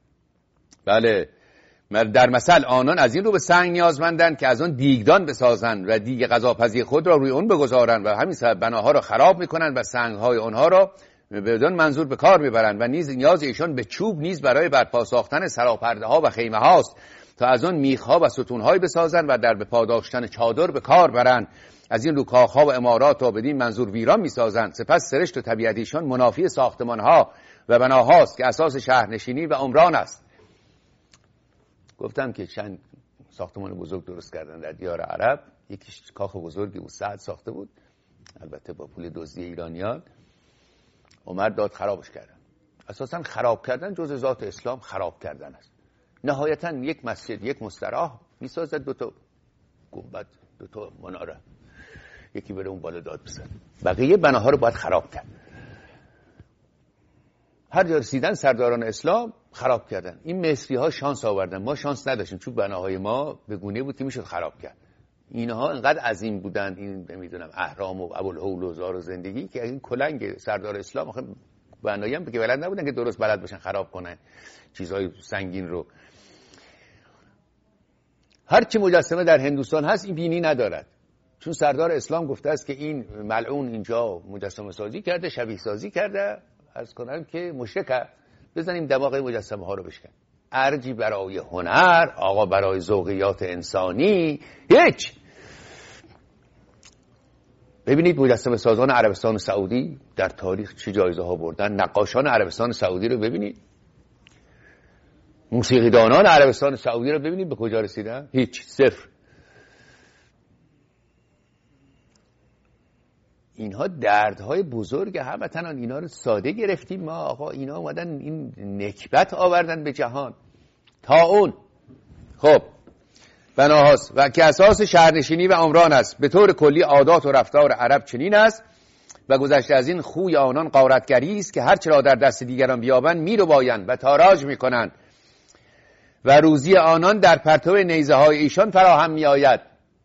در مثل آنان از این رو به سنگ نیازمندند که از آن دیگدان بسازند و دیگ غذاپزی خود را روی اون بگذارند و همین سبب بناها را خراب میکنند و سنگهای آنها را بدون منظور به کار میبرند و نیز نیاز ایشان به چوب نیز برای برپا ساختن سراپرده ها و خیمه هاست تا از آن میخها و ستونهای بسازند و در به پاداشتن چادر به کار برند. از این رو کاخها و امارات را بدین منظور ویران میسازند. سپس سرشت و طبیعت ایشان منافی ساختمانها و بناهاست که اساس شهرنشینی و عمران است. گفتم که چند ساختمان بزرگ درست کردن در دیار عرب. یکیش کاخ بزرگی بود، سعد ساخته بود، البته با پول دزدی ایرانیان. عمر داد خرابش کردن. اساسا خراب کردن جز ذات اسلام خراب کردن است. نهایتا یک مسجد، یک مستراح میسازد، 2 تا گنبد، 2 تا مناره، یکی بره اون بالا داد بزن. بقیه بناها رو باید خراب کرد. هر جا رسیدن سرداران اسلام خراب کردن. این مصری ها شانس آوردن، ما شانس نداشتیم چون بناهای ما به گونه بود که میشد خراب کرد. اینها انقدر عظیم بودن، این نمیدونم اهرام و ابوالهول و زار و زندگی، که این کلنگ سردار اسلام آخه بنایی هم که بلد نبودن که درست بلد باشن خراب کنن چیزهای سنگین رو. هر چی مجسمه در هندوستان هست این بینی ندارد، چون سردار اسلام گفته است که این ملعون اینجا مجسمه سازی کرده، شبیه سازی کرده. عرض کنم که مشرک، بزنیم دماغ مجسمه ها رو بشکن. ارجی برای هنر، آقا برای ذوقیات انسانی هیچ. ببینید مجسمه سازان عربستان سعودی در تاریخ چه جایزه ها بردن. نقاشان عربستان سعودی رو ببینید، موسیقیدانان عربستان سعودی رو ببینید به کجا رسیدن. هیچ، صفر. اینها دردهای بزرگ هموطنان، اینا رو ساده گرفتیم ما. آقا اینا اومدن این نکبت آوردن به جهان. طاعون خب بناهاست و که اساس شهرنشینی و عمران است. به طور کلی عادات و رفتار عرب چنین است و گذشته از این خوی آنان غارتگری است که هر چرا در دست دیگران بیابند میربایند و تاراج میکنند و روزی آنان در پرتو نیزه های ایشان فراهم میآید.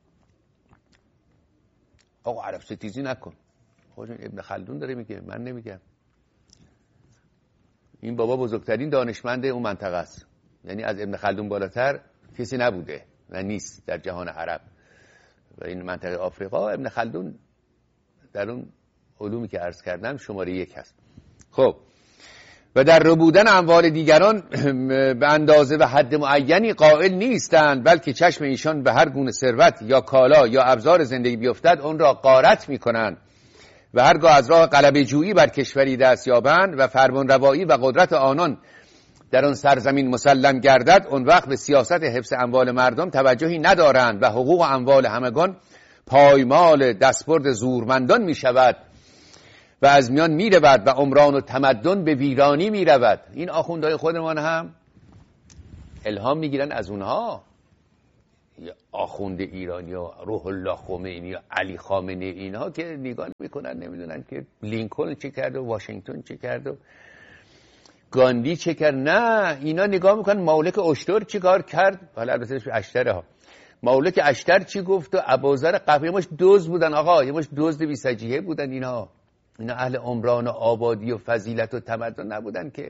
آقا عرب ستیزی نکن. خودشون ابن خلدون داره میگه، من نمیگم. این بابا بزرگترین دانشمند اون منطقه است، یعنی از ابن خلدون بالاتر کسی نبوده و نیست در جهان عرب و این منطقه آفریقا. ابن خلدون در اون علومی که عرض کردم شماره 1 هست. خب و در ربودن اموال دیگران به اندازه و حد معینی قائل نیستند، بلکه چشم ایشان به هر گونه ثروت یا کالا یا ابزار زندگی بیفتد اون را غارت میکنند و هرگاه از راه غلبه جویی بر کشوری دست یابند و فرمانروایی و قدرت آنان در آن سرزمین مسلم گردد، اون وقت به سیاست حفظ اموال مردم توجهی ندارند و حقوق و اموال همگان پایمال دستبرد زورمندان می شود و از میان میرود و عمران و تمدن به ویرانی میرود. این آخوندهای خودمان هم الهام میگیرن از اونها. یا آخوند ایرانی یا روح الله خمینی یا علی خامنه‌ای، اینها که نگاه میکنن نمیدونن که لینکلن چه کرد و واشنگتن چه کرد و گاندی چه کرد. نه، اینا نگاه میکنن مولک اشتر چی کار کرد. حالا البته اشتره ها، مولک اشتر چی گفت و ابوذر قفی ماش دزد بودن آقا، یه ماش دزد بی سجیه بودن. اینا اهل عمران و آبادی و فضیلت و تمدن نبودن که.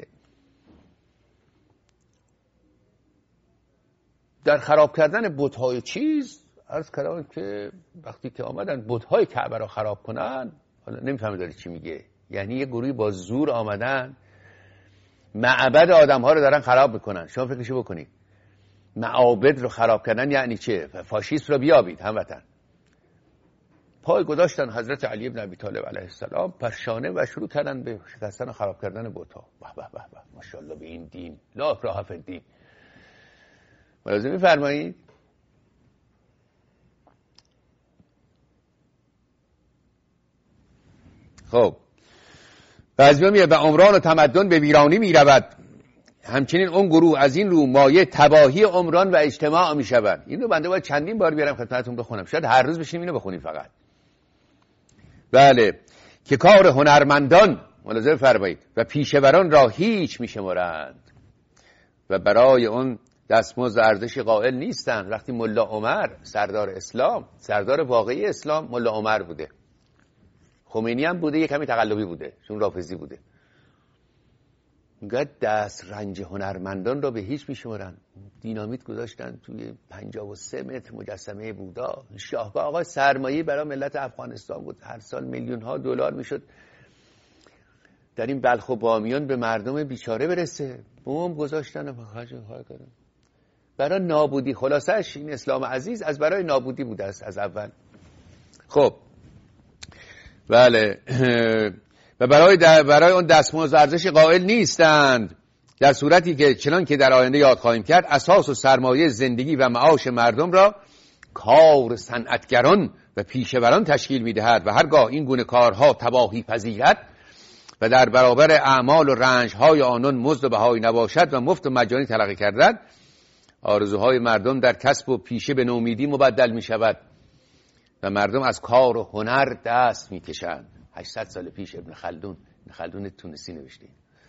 در خراب کردن بت‌های چیز عرض کردم که وقتی که آمدن بت‌های کعبه را خراب کنن، حالا نمیفهمم داره چی میگه، یعنی یه گروهی با زور آمدن معبد آدم‌ها رو دارن خراب میکنن. شما فکرشو بکنید، معابد رو خراب کردن یعنی چه؟ فاشیست رو بیابید هموطن. پای گذاشتن حضرت علی بن ابی طالب علیه السلام پرشانه و شروع کردن به شکستن و خراب کردن بت‌ها. به به به به، ماشاءالله به این دین، لا اکراه فی الدین. ملاحظه می‌فرمایید؟ خب بعضی میگه به عمران و تمدن به ویرانی میرود. همچنین اون گروه از این رو مایه تباهی عمران و اجتماع میشوند. اینو بنده باید چندین بار بیارم خدمتتون بخونم، شاید هر روز بشینیم اینو بخونیم فقط. بله، که کار هنرمندان، ملاحظه فرمایید، و پیشوران را هیچ میشمرند و برای اون دستمزد ارزشی قائل نیستند. وقتی ملا عمر سردار اسلام، سردار واقعی اسلام ملا عمر بوده، خمینی هم بوده، یک کمی تقلبی بوده چون رافضی بوده. میگه دست رنج هنرمندان را به هیچ میشمرن. دینامیت گذاشتن توی 53 متر مجسمه بودا. شاهباغ آقا سرمایه برای ملت افغانستان بود، هر سال میلیون ها دلار میشد در این بلخ و بامیان به مردم بیچاره برسه. بوم گذاشتن برای نابودی. خلاصش این اسلام عزیز از برای نابودی بوده است از اول. خب بله، و برای اون دستمزد ارزش قائل نیستند، در صورتی که چنان که در آینده یاد خواهیم کرد اساس و سرمایه زندگی و معاش مردم را کار صنعتگران و پیشوران تشکیل می‌دهد و هرگاه این گونه کارها تباهی پذیرد و در برابر اعمال و رنج‌های آنان مزد و بهایی نباشد و مفت و مجانی تلقی کردند، آرزوهای مردم در کسب و پیشه به نومیدی مبدل می‌شود و مردم از کار و هنر دست می‌کشند. 800 سال پیش ابن خلدون تونسی نوشته.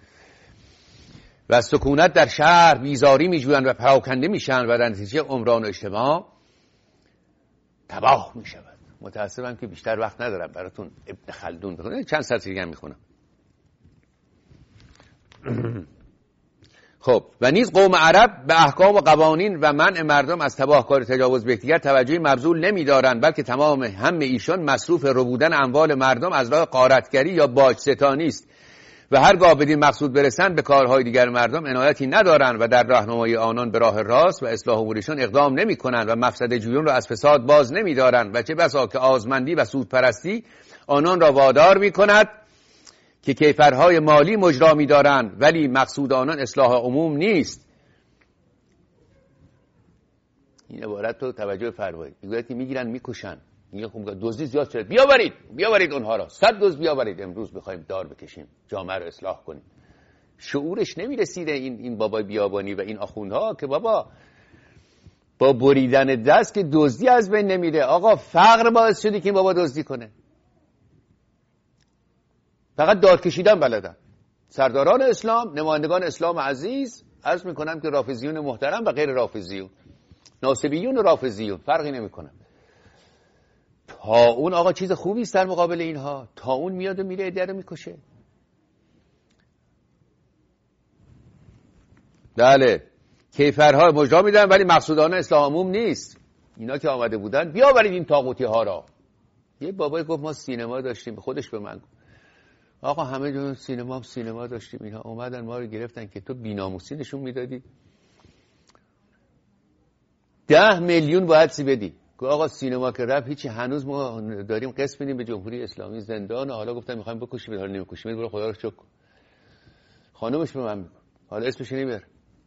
و سکونت در شهر بیزاری می‌جویند و پراکنده میشن و در نتیجه عمران و اجتماع تباه میشود. متاسفم که بیشتر وقت ندارم براتون ابن خلدون بخونم، چند سطر دیگه میخونم. خب و نیز قوم عرب به احکام و قوانین و منع مردم از تباهکاری تجاوز به یکدیگر توجهی مبذول نمی‌دارند، بلکه تمام هم ایشان مصروف ربودن اموال مردم از راه غارتگری یا باج ستانی است و هرگاه بدین مقصود برسند به کارهای دیگر مردم عنایتی ندارند و در راهنمایی آنان به راه راست و اصلاح امورشان اقدام نمی‌کنند و مفسده جویان را از فساد باز نمی‌دارند و چه بسا که آزمندی و سودپرستی آنان را وادار می‌کند که کیفرهای مالی مجرا می‌دارند، ولی مقصود آنان اصلاح عموم نیست. این عبارت رو توجه فرمایید. میگوید که میگیرن میکشن، میگه خب دزدی زیاد شده، بیاورید اونها را، 100 دزد بیاورید، امروز بخوایم دار بکشیم، جامعه رو اصلاح کنیم. شعورش نمیرسیده این بابای بیابانی و این آخوندها که بابا با بریدن دست که دزدی از بین نمیره. آقا فقر باعث شده که این بابا دزدی کنه. فقط دار کشیدن بلدن. سرداران اسلام، نمایندگان اسلام عزیز، عرض میکنم که رافضیون محترم و غیر رافضیون، ناصبیون و رافضیون فرقی نمیکنن. طاعون آقا چیز خوبی است در مقابل اینها. طاعون میاد و میره عده رو میکشه. بله، کیفرها مجرا میدن ولی مقصودانه اصلاح عموم نیست. اینا که آمده بودن بیاورید این طاغوتی ها را. یه بابای گفت ما سینما داشتیم، خودش به من گفت آقا همه جون سینما داشتیم، اینها اومدن ما رو گرفتن که تو بی‌ناموسی نشون میدادی، 10 میلیون باید سی بدی. گفت آقا سینما که رفت هیچی، هنوز ما داریم قسط میدیم به جمهوری اسلامی زندان، حالا گفتن میخوایم بکشیم، حالا نمیکشیم، برو خدا رو شکر. خانومش به من میگه حالا اسمش نمیبر.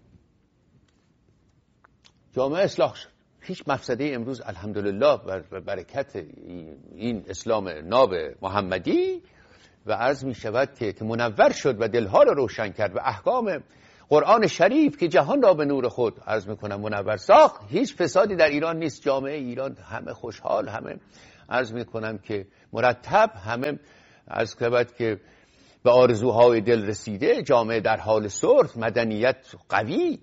جامعه اصلاح شد، هیچ مفسده امروز الحمدلله و برکت این اسلام ناب محمدی و عرض می شود که منور شد و دلها را روشن کرد و احکام قرآن شریف که جهان را به نور خود عرض می کنم منور ساخت. هیچ فسادی در ایران نیست. جامعه ایران همه خوشحال، همه عرض می کنم که مرتب، همه عرض شود که به آرزوهای دل رسیده، جامعه در حال صلح، مدنیت قوی.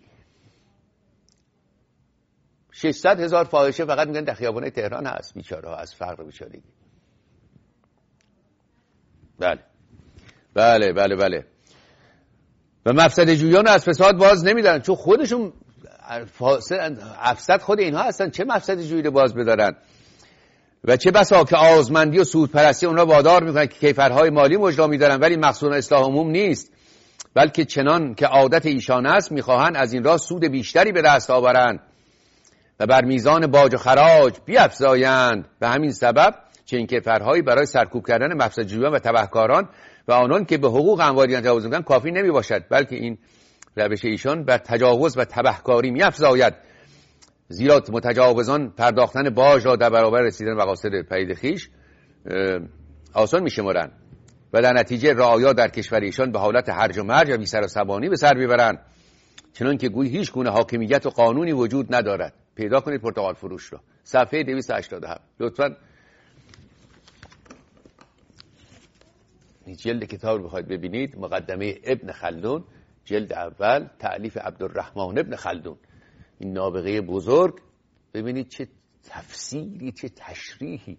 600,000 فاحشه فقط میگن در خیابان تهران هست، بیچاره ها از فقر و بیچارگی. بله. و مفسد جویان از فساد باز نمیدارن، چون خودشون افسد خود اینها هستن. چه مفسد جویی رو باز بدارن؟ و چه بسا که آزمندی و سودپرستی اونها وادار میکنن که کیفرهای مالی مجرا میدارن، ولی مقصود اصلاح عموم نیست، بلکه چنان که عادت ایشان است میخواهند از این راه سود بیشتری به دست آورند و بر میزان باج و خراج بیفزایند. به همین سبب چنین کیفرهایی برای سرکوب کردن مفسد جویان و تبهکاران و آنان که به حقوق اموالیان تجاوز میکنند کافی نمی باشد، بلکه این روش ایشان بر تجاوز و تبهکاری میفزاید، زیرا متجاوزان پرداختن باج را در برابر رسیدن مقاصد پدید خویش آسان میشمارند و در نتیجه رعایا در کشور ایشان به حالت هرج و مرج و بی سر و سامانی به سر میبرند، چنان که گویی هیچ گونه حاکمیت و قانونی وجود ندارد. پیدا کنید پرتغال فروش رو، صفحه 287. لطفاً جلد کتاب رو بخواید ببینید، مقدمه ابن خلدون جلد اول، تألیف عبدالرحمن ابن خلدون، این نابغه بزرگ. ببینید چه تفسیری، چه تشریحی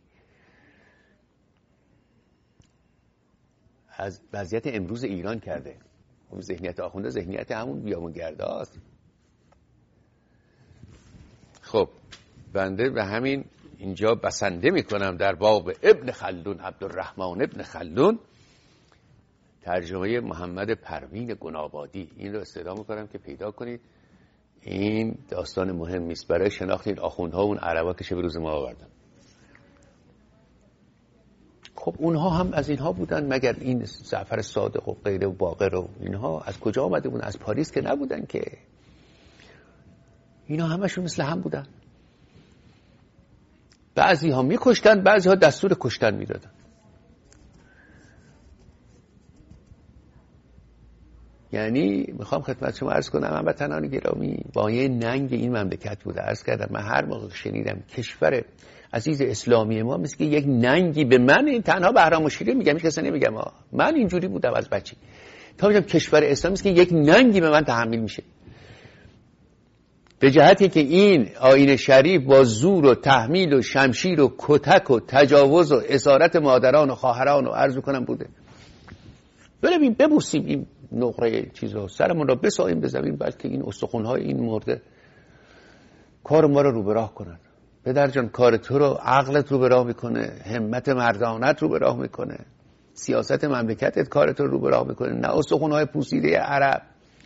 از وضعیت امروز ایران کرده. ذهنیت آخونده ذهنیت همون بیابونگرده است. خب بنده به همین اینجا بسنده میکنم در باب ابن خلدون، عبدالرحمن ابن خلدون، ترجمه محمد پروین گنابادی. این رو استدعا میکنم که پیدا کنید. این داستان مهمی است برای شناخت این آخوندها و اون عربا که شب روز ما آوردن. خب اونها هم از اینها بودن مگر این جعفر صادق و غیره و باقر و اینها از کجا آمده بودن؟ از پاریس که نبودن که. اینا همشون مثل هم بودن. بعضی ها میکشتن، بعضی ها دستور کشتن میدادن. یعنی میخوام خدمت شما عرض کنم هموطنان گرامی، بایه ننگ این مملکت بوده. عرض کردم من هر موقع شنیدم کشور عزیز اسلامی ما مثل که یک ننگی به من، این تنها بهرام شیری میگم، هیچ کس نمیگم من اینجوری بودم از بچگی، تا میگم کشور اسلامی مثل که یک ننگی به من تحمیل میشه، به جهتی که این آیین شریف با زور و تحمیل و شمشیر و کتک و تجاوز و اسارت مادران و خواهران و عرض کنم بوده. بریم ببوسیم این نقره چیزا، سرمون را بساییم به زمین، بلکه این استخوان‌های این مرده کار ما رو به راه کنن. پدر جان کار تو رو عقلت رو به راه میکنه، همت مردانت رو به راه میکنه، سیاست مملکتت کار تو رو به راه میکنه، نه استخوان‌های پوسیده عرب.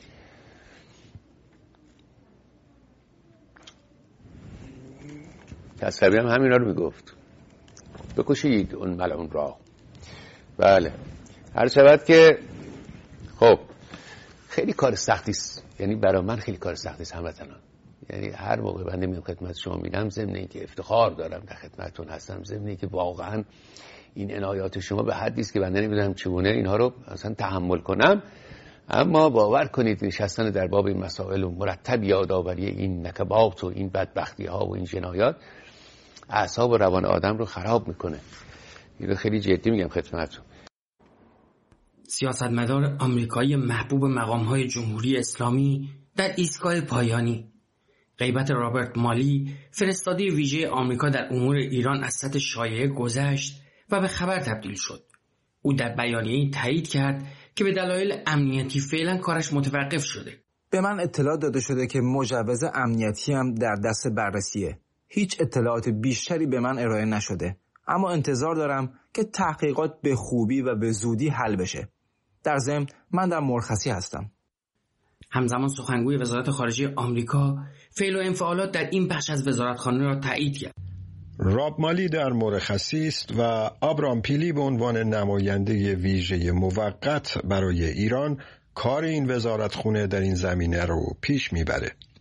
تصوی هم همینا رو میگفت، بکشید اون ملعون را. بله هر شود که خب خیلی کار سختی است، یعنی برای من خیلی کار سختی است هموطنان. یعنی هر موقع بنده میام خدمت شما میرم، ضمن اینکه افتخار دارم در خدمتتون هستم، ضمن اینکه واقعا این عنایات شما به حدی است که بنده نمیدونم چگونه اینها رو اصلا تحمل کنم، اما باور کنید نشستن در باب این مسائل و مرتب یادآوری این نکبات و این بدبختی ها و این جنایات اعصاب و روان آدم رو خراب میکنه. این رو خیلی جدی میگم خدمتتون. سیاستمدار آمریکایی محبوب مقام‌های جمهوری اسلامی در ایستگاه پایانی. غیبت رابرت مالی، فرستاده ویژه آمریکا در امور ایران، از سطح شایعه گذشت و به خبر تبدیل شد. او در بیانیه‌ای تایید کرد که به دلایل امنیتی فعلا کارش متوقف شده. به من اطلاع داده شده که مجوز امنیتی هم در دست بررسیه. هیچ اطلاعات بیشتری به من ارائه نشده، اما انتظار دارم که تحقیقات به خوبی و به زودی حل بشه. در ضمن من در مرخصی هستم. همزمان سخنگوی وزارت خارجه آمریکا فعل و انفعالات در این بخش از وزارتخانه را تایید کرد. راب مالی در مرخصی است و آبرام پیلی به عنوان نماینده ویژه موقت برای ایران کار این وزارتخانه در این زمینه رو پیش میبره.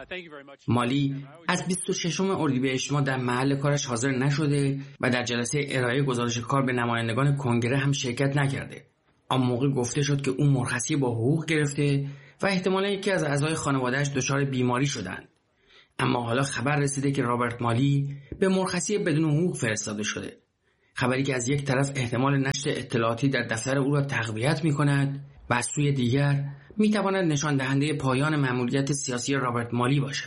مالی از 26 اردیبهشت ماه در محل کارش حاضر نشده و در جلسه ارائه گزارش کار به نمایندگان کنگره هم شرکت نکرده. آن موقع گفته شد که او مرخصی با حقوق گرفته و احتمالاً یکی از اعضای خانواده‌اش دچار بیماری شدند. اما حالا خبر رسیده که رابرت مالی به مرخصی بدون حقوق فرستاده شده. خبری که از یک طرف احتمال نشر اطلاعاتی در دفتر او را تقویت می‌کند و از سوی دیگر می‌تواند نشان دهنده پایان مأموریت سیاسی رابرت مالی باشد.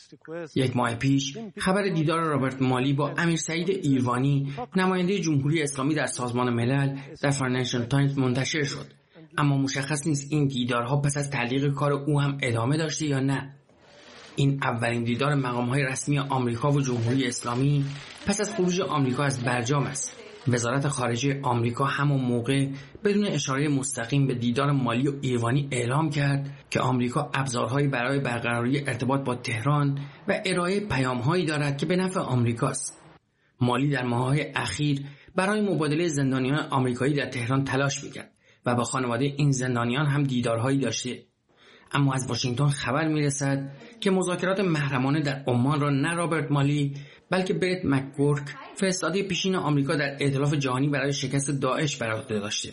1 ماه پیش خبر دیدار رابرت مالی با امیر سعید ایروانی نماینده جمهوری اسلامی در سازمان ملل در فاینانشل تایمز منتشر شد، اما مشخص نیست این دیدارها پس از تعلیق کار او هم ادامه داشته یا نه. این اولین دیدار مقام‌های رسمی آمریکا و جمهوری اسلامی پس از خروج آمریکا از برجام است. وزارت خارجه آمریکا همون موقع بدون اشاره مستقیم به دیدار مالی و ایروانی اعلام کرد که آمریکا ابزارهایی برای برقراری ارتباط با تهران و ارائه پیام‌هایی دارد که به نفع آمریکاست. مالی در ماه‌های اخیر برای مبادله زندانیان آمریکایی در تهران تلاش می‌کرد و با خانواده این زندانیان هم دیدارهایی داشته. اما از واشنگتن خبر میرسد که مذاکرات محرمانه در عمان را نه رابرت مالی بلکه برت مکگورک فرستاده پیشین آمریکا در ائتلاف جهانی برای شکست داعش بر عهده داشته.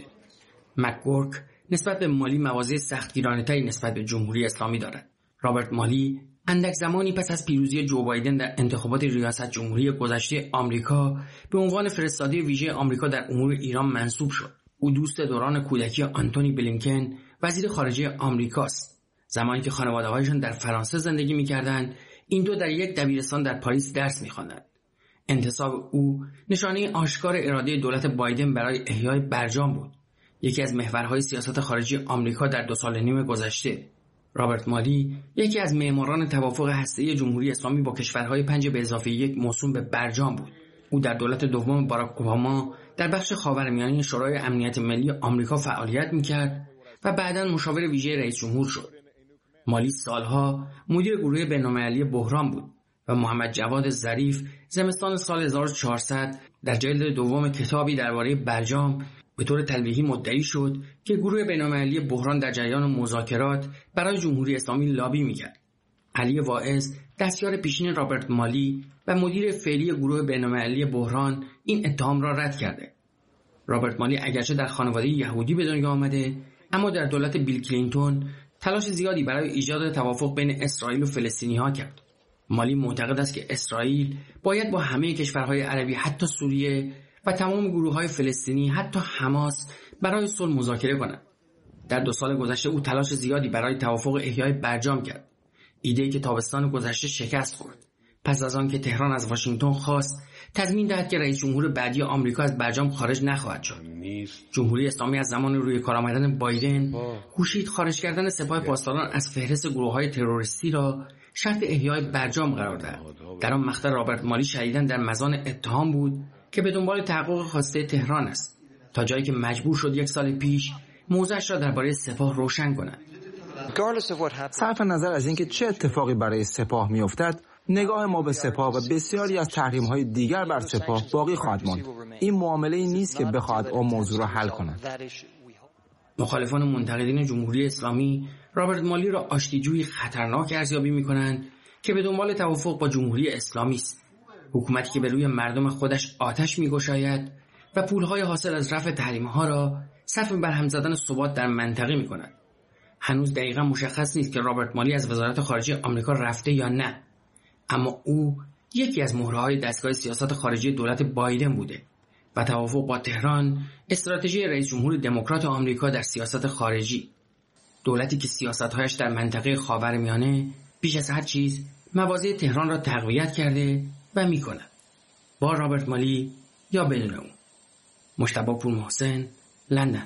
مکگورک نسبت به مالی مواضع سختگیرانه‌تری نسبت به جمهوری اسلامی دارد. رابرت مالی اندک زمانی پس از پیروزی جو بایدن در انتخابات ریاست جمهوری گذشته آمریکا به عنوان فرستاده ویژه آمریکا در امور ایران منصوب شد. او دوست دوران کودکی آنتونی بلینکن وزیر خارجه آمریکاست. زمانی که خانواده‌هایشان در فرانسه زندگی می‌کردند، این دو در یک دبیرستان در پاریس درس می‌خواندند. انتصاب او نشانه آشکار اراده دولت بایدن برای احیای برجام بود، یکی از محورهای سیاست خارجی آمریکا در 2 سال و نیم گذشته. رابرت مالی یکی از معماران توافق هسته‌ای جمهوری اسلامی با کشورهای 5+1 موسوم به برجام بود. او در دولت دوم باراک اوباما در بخش خاورمیانه شورای امنیت ملی آمریکا فعالیت می‌کرد و بعداً مشاور ویژه رئیس جمهور شد. مالی سالها مدیر گروه بین‌المللی بحران بود و محمد جواد ظریف زمستان سال 1400 در جلد دوم کتابی درباره برجام به طور تلویحی مدعی شد که گروه بین‌المللی بحران در جریان مذاکرات برای جمهوری اسلامی لابی می‌کرد. علی واعظ دستیار پیشین رابرت مالی و مدیر فعلی گروه بین‌المللی بحران این اتهام را رد کرده. رابرت مالی اگرچه در خانواده یهودی به دنیا آمده، اما در دولت بیل کلینتون تلاش زیادی برای ایجاد توافق بین اسرائیل و فلسطینی‌ها کرد. مالی معتقد است که اسرائیل باید با همه کشورهای عربی حتی سوریه و تمام گروه‌های فلسطینی حتی حماس برای صلح مذاکره کند. در 2 سال گذشته او تلاش زیادی برای توافق احیای برجام کرد. ایده‌ای که تابستان گذشته شکست خورد. پس از آن که تهران از واشنگتن خواست تضمین دهد که رئیس جمهور بعدی آمریکا از برجام خارج نخواهد شد. جمهوری اسلامی از زمان روی کار آمدن بایدن کوشید خارج کردن سپاه پاسداران از فهرست گروه‌های تروریستی را شرط احیای برجام قرار داد. در آن مقطع رابرت مالی شدیداً در مزان اتهام بود که به دنبال تحقق خواسته تهران است، تا جایی که مجبور شد 1 سال پیش موضعش را درباره سپاه روشن کند. صرف نظر از اینکه چه اتفاقی برای سپاه میافتد، نگاه ما به سپاه و بسیاری از تحریم‌های دیگر بر سپاه باقی خواهد ماند. این معامله‌ای نیست که بخواهد آن موضوع را حل کند. مخالفان منتقدین جمهوری اسلامی رابرت مالی را آشتیجویی خطرناک ارزیابی می‌کنند که به دنبال توافق با جمهوری اسلامی است. حکومتی که به روی مردم خودش آتش می‌گشاید و پول‌های حاصل از رفع تحریم‌ها را صرف برهم زدن ثبات در منطقه می‌کند. هنوز دقیقاً مشخص نیست که رابرت مالی از وزارت خارجه آمریکا رفته یا نه، اما او یکی از مهره‌های دستگاه سیاست خارجی دولت بایدن بوده و توافق با تهران استراتژی رئیس جمهور دموکرات آمریکا در سیاست خارجی. دولتی که سیاست‌هایش در منطقه خاورمیانه بیش از هر چیز مواضع تهران را تقویت کرده و می‌کند. با رابرت مالی یا بدون او. مجتبی پورمحسن، لندن.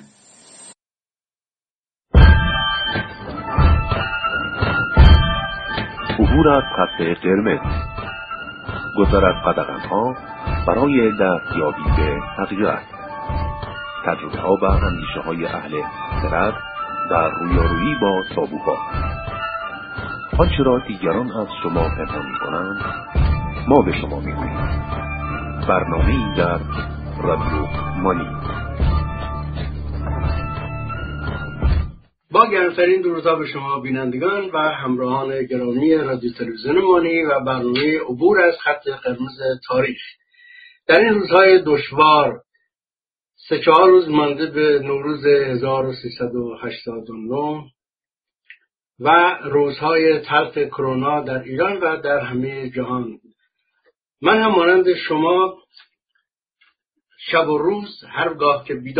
عبور از خط قرمز، گذر از قدغن‌ها برای دستیابی به حقیقت، تجربه‌ها و اندیشه‌های اهل خرد در رویارویی با تابوها. آنچه را دیگران از شما پنهان می‌کنند ما به شما می‌گوییم. برنامه‌ای در رادیو مانی. با گرمترین درودها به شما بینندگان و همراهان گرامی رادیو تلویزیون مانی و برنامه عبور از خط قرمز تاریخ. در این روزهای دشوار 3-4 روز مانده به نوروز 1389 و روزهای تلخ کرونا در ایران و در همه جهان، من هم مانند شما شب و روز هرگاه که بیدار